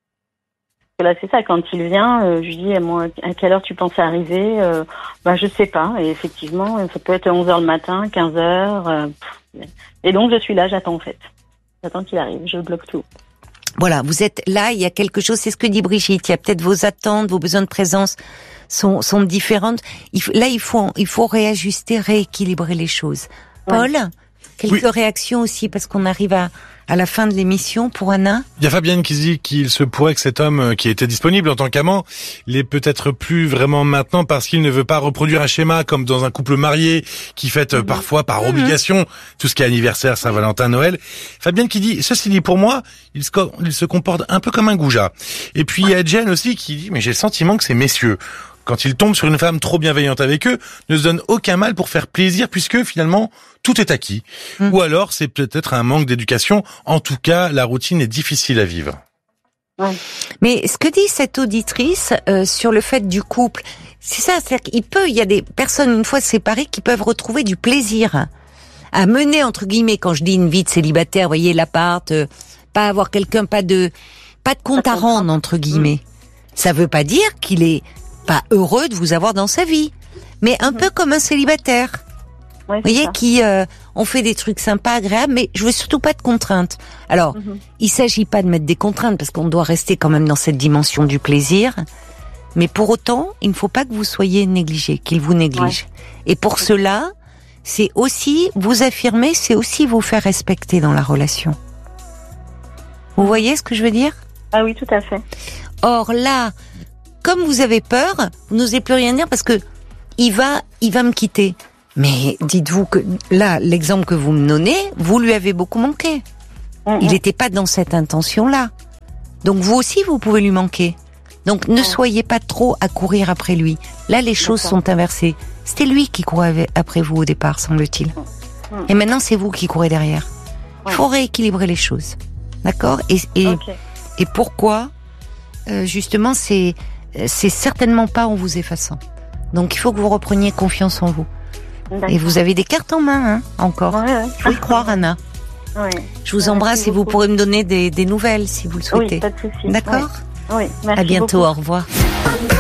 Là, c'est ça, quand il vient, euh, je lui dis, moi, à quelle heure tu penses arriver euh, bah, je sais pas. Et effectivement, ça peut être onze heures le matin, quinze heures. Euh, et donc, je suis là, j'attends en fait. J'attends qu'il arrive, je bloque tout. Voilà, vous êtes là, il y a quelque chose, c'est ce que dit Brigitte, il y a peut-être vos attentes, vos besoins de présence sont, sont différentes. Il, là, il faut, il faut réajuster, rééquilibrer les choses. Ouais. Paul, quelques oui. réactions aussi, parce qu'on arrive à... à la fin de l'émission pour Anna. Il y a Fabienne qui dit qu'il se pourrait que cet homme qui était disponible en tant qu'amant l'est peut-être plus vraiment maintenant parce qu'il ne veut pas reproduire un schéma comme dans un couple marié qui fête mmh. parfois par mmh. obligation tout ce qui est anniversaire, Saint-Valentin, Noël. Fabienne qui dit, ceci dit pour moi, il se, il se comporte un peu comme un goujat. Et puis il y a Jen aussi qui dit, mais j'ai le sentiment que ces messieurs, quand ils tombent sur une femme trop bienveillante avec eux, ne se donnent aucun mal pour faire plaisir puisque finalement tout est acquis. Mmh. Ou alors c'est peut-être un manque d'éducation. En tout cas, la routine est difficile à vivre. Ouais. Mais ce que dit cette auditrice euh, sur le fait du couple, c'est ça, c'est-à-dire qu'il peut, il y a des personnes une fois séparées qui peuvent retrouver du plaisir à mener entre guillemets. Quand je dis une vie de célibataire, voyez l'appart, euh, pas avoir quelqu'un, pas de, pas de compte à rendre entre guillemets. Mmh. Ça veut pas dire qu'il est pas heureux de vous avoir dans sa vie, mais un peu comme un célibataire. Ouais, vous voyez, ça. qui euh, on fait des trucs sympas, agréables, mais je veux surtout pas de contraintes. Alors, mm-hmm. il s'agit pas de mettre des contraintes parce qu'on doit rester quand même dans cette dimension du plaisir. Mais pour autant, il ne faut pas que vous soyez négligé, qu'il vous néglige. Ouais. Et pour okay. cela, c'est aussi vous affirmer, c'est aussi vous faire respecter dans la relation. Vous mm-hmm. voyez ce que je veux dire ? Ah oui, tout à fait. Or là, comme vous avez peur, vous n'osez plus rien dire parce que il va, il va me quitter. Mais dites-vous que là, l'exemple que vous me donnez, vous lui avez beaucoup manqué. Mmh. Il n'était pas dans cette intention-là. Donc vous aussi, vous pouvez lui manquer. Donc ne mmh. soyez pas trop à courir après lui. Là, les choses D'accord. sont inversées. C'était lui qui courait après vous au départ, semble-t-il. Mmh. Et maintenant, c'est vous qui courez derrière. Il faut rééquilibrer les choses. D'accord ? Et, et, okay. et pourquoi ? euh, Justement, c'est, c'est certainement pas en vous effaçant. Donc il faut que vous repreniez confiance en vous. D'accord. Et vous avez des cartes en main, hein, encore. Ouais, ouais. Faut y croire, Anna. Ouais. Je vous embrasse merci et beaucoup. Vous pourrez me donner des, des nouvelles si vous le souhaitez. Oui, pas de souci. D'accord ? Oui, merci à bientôt, beaucoup. Au revoir.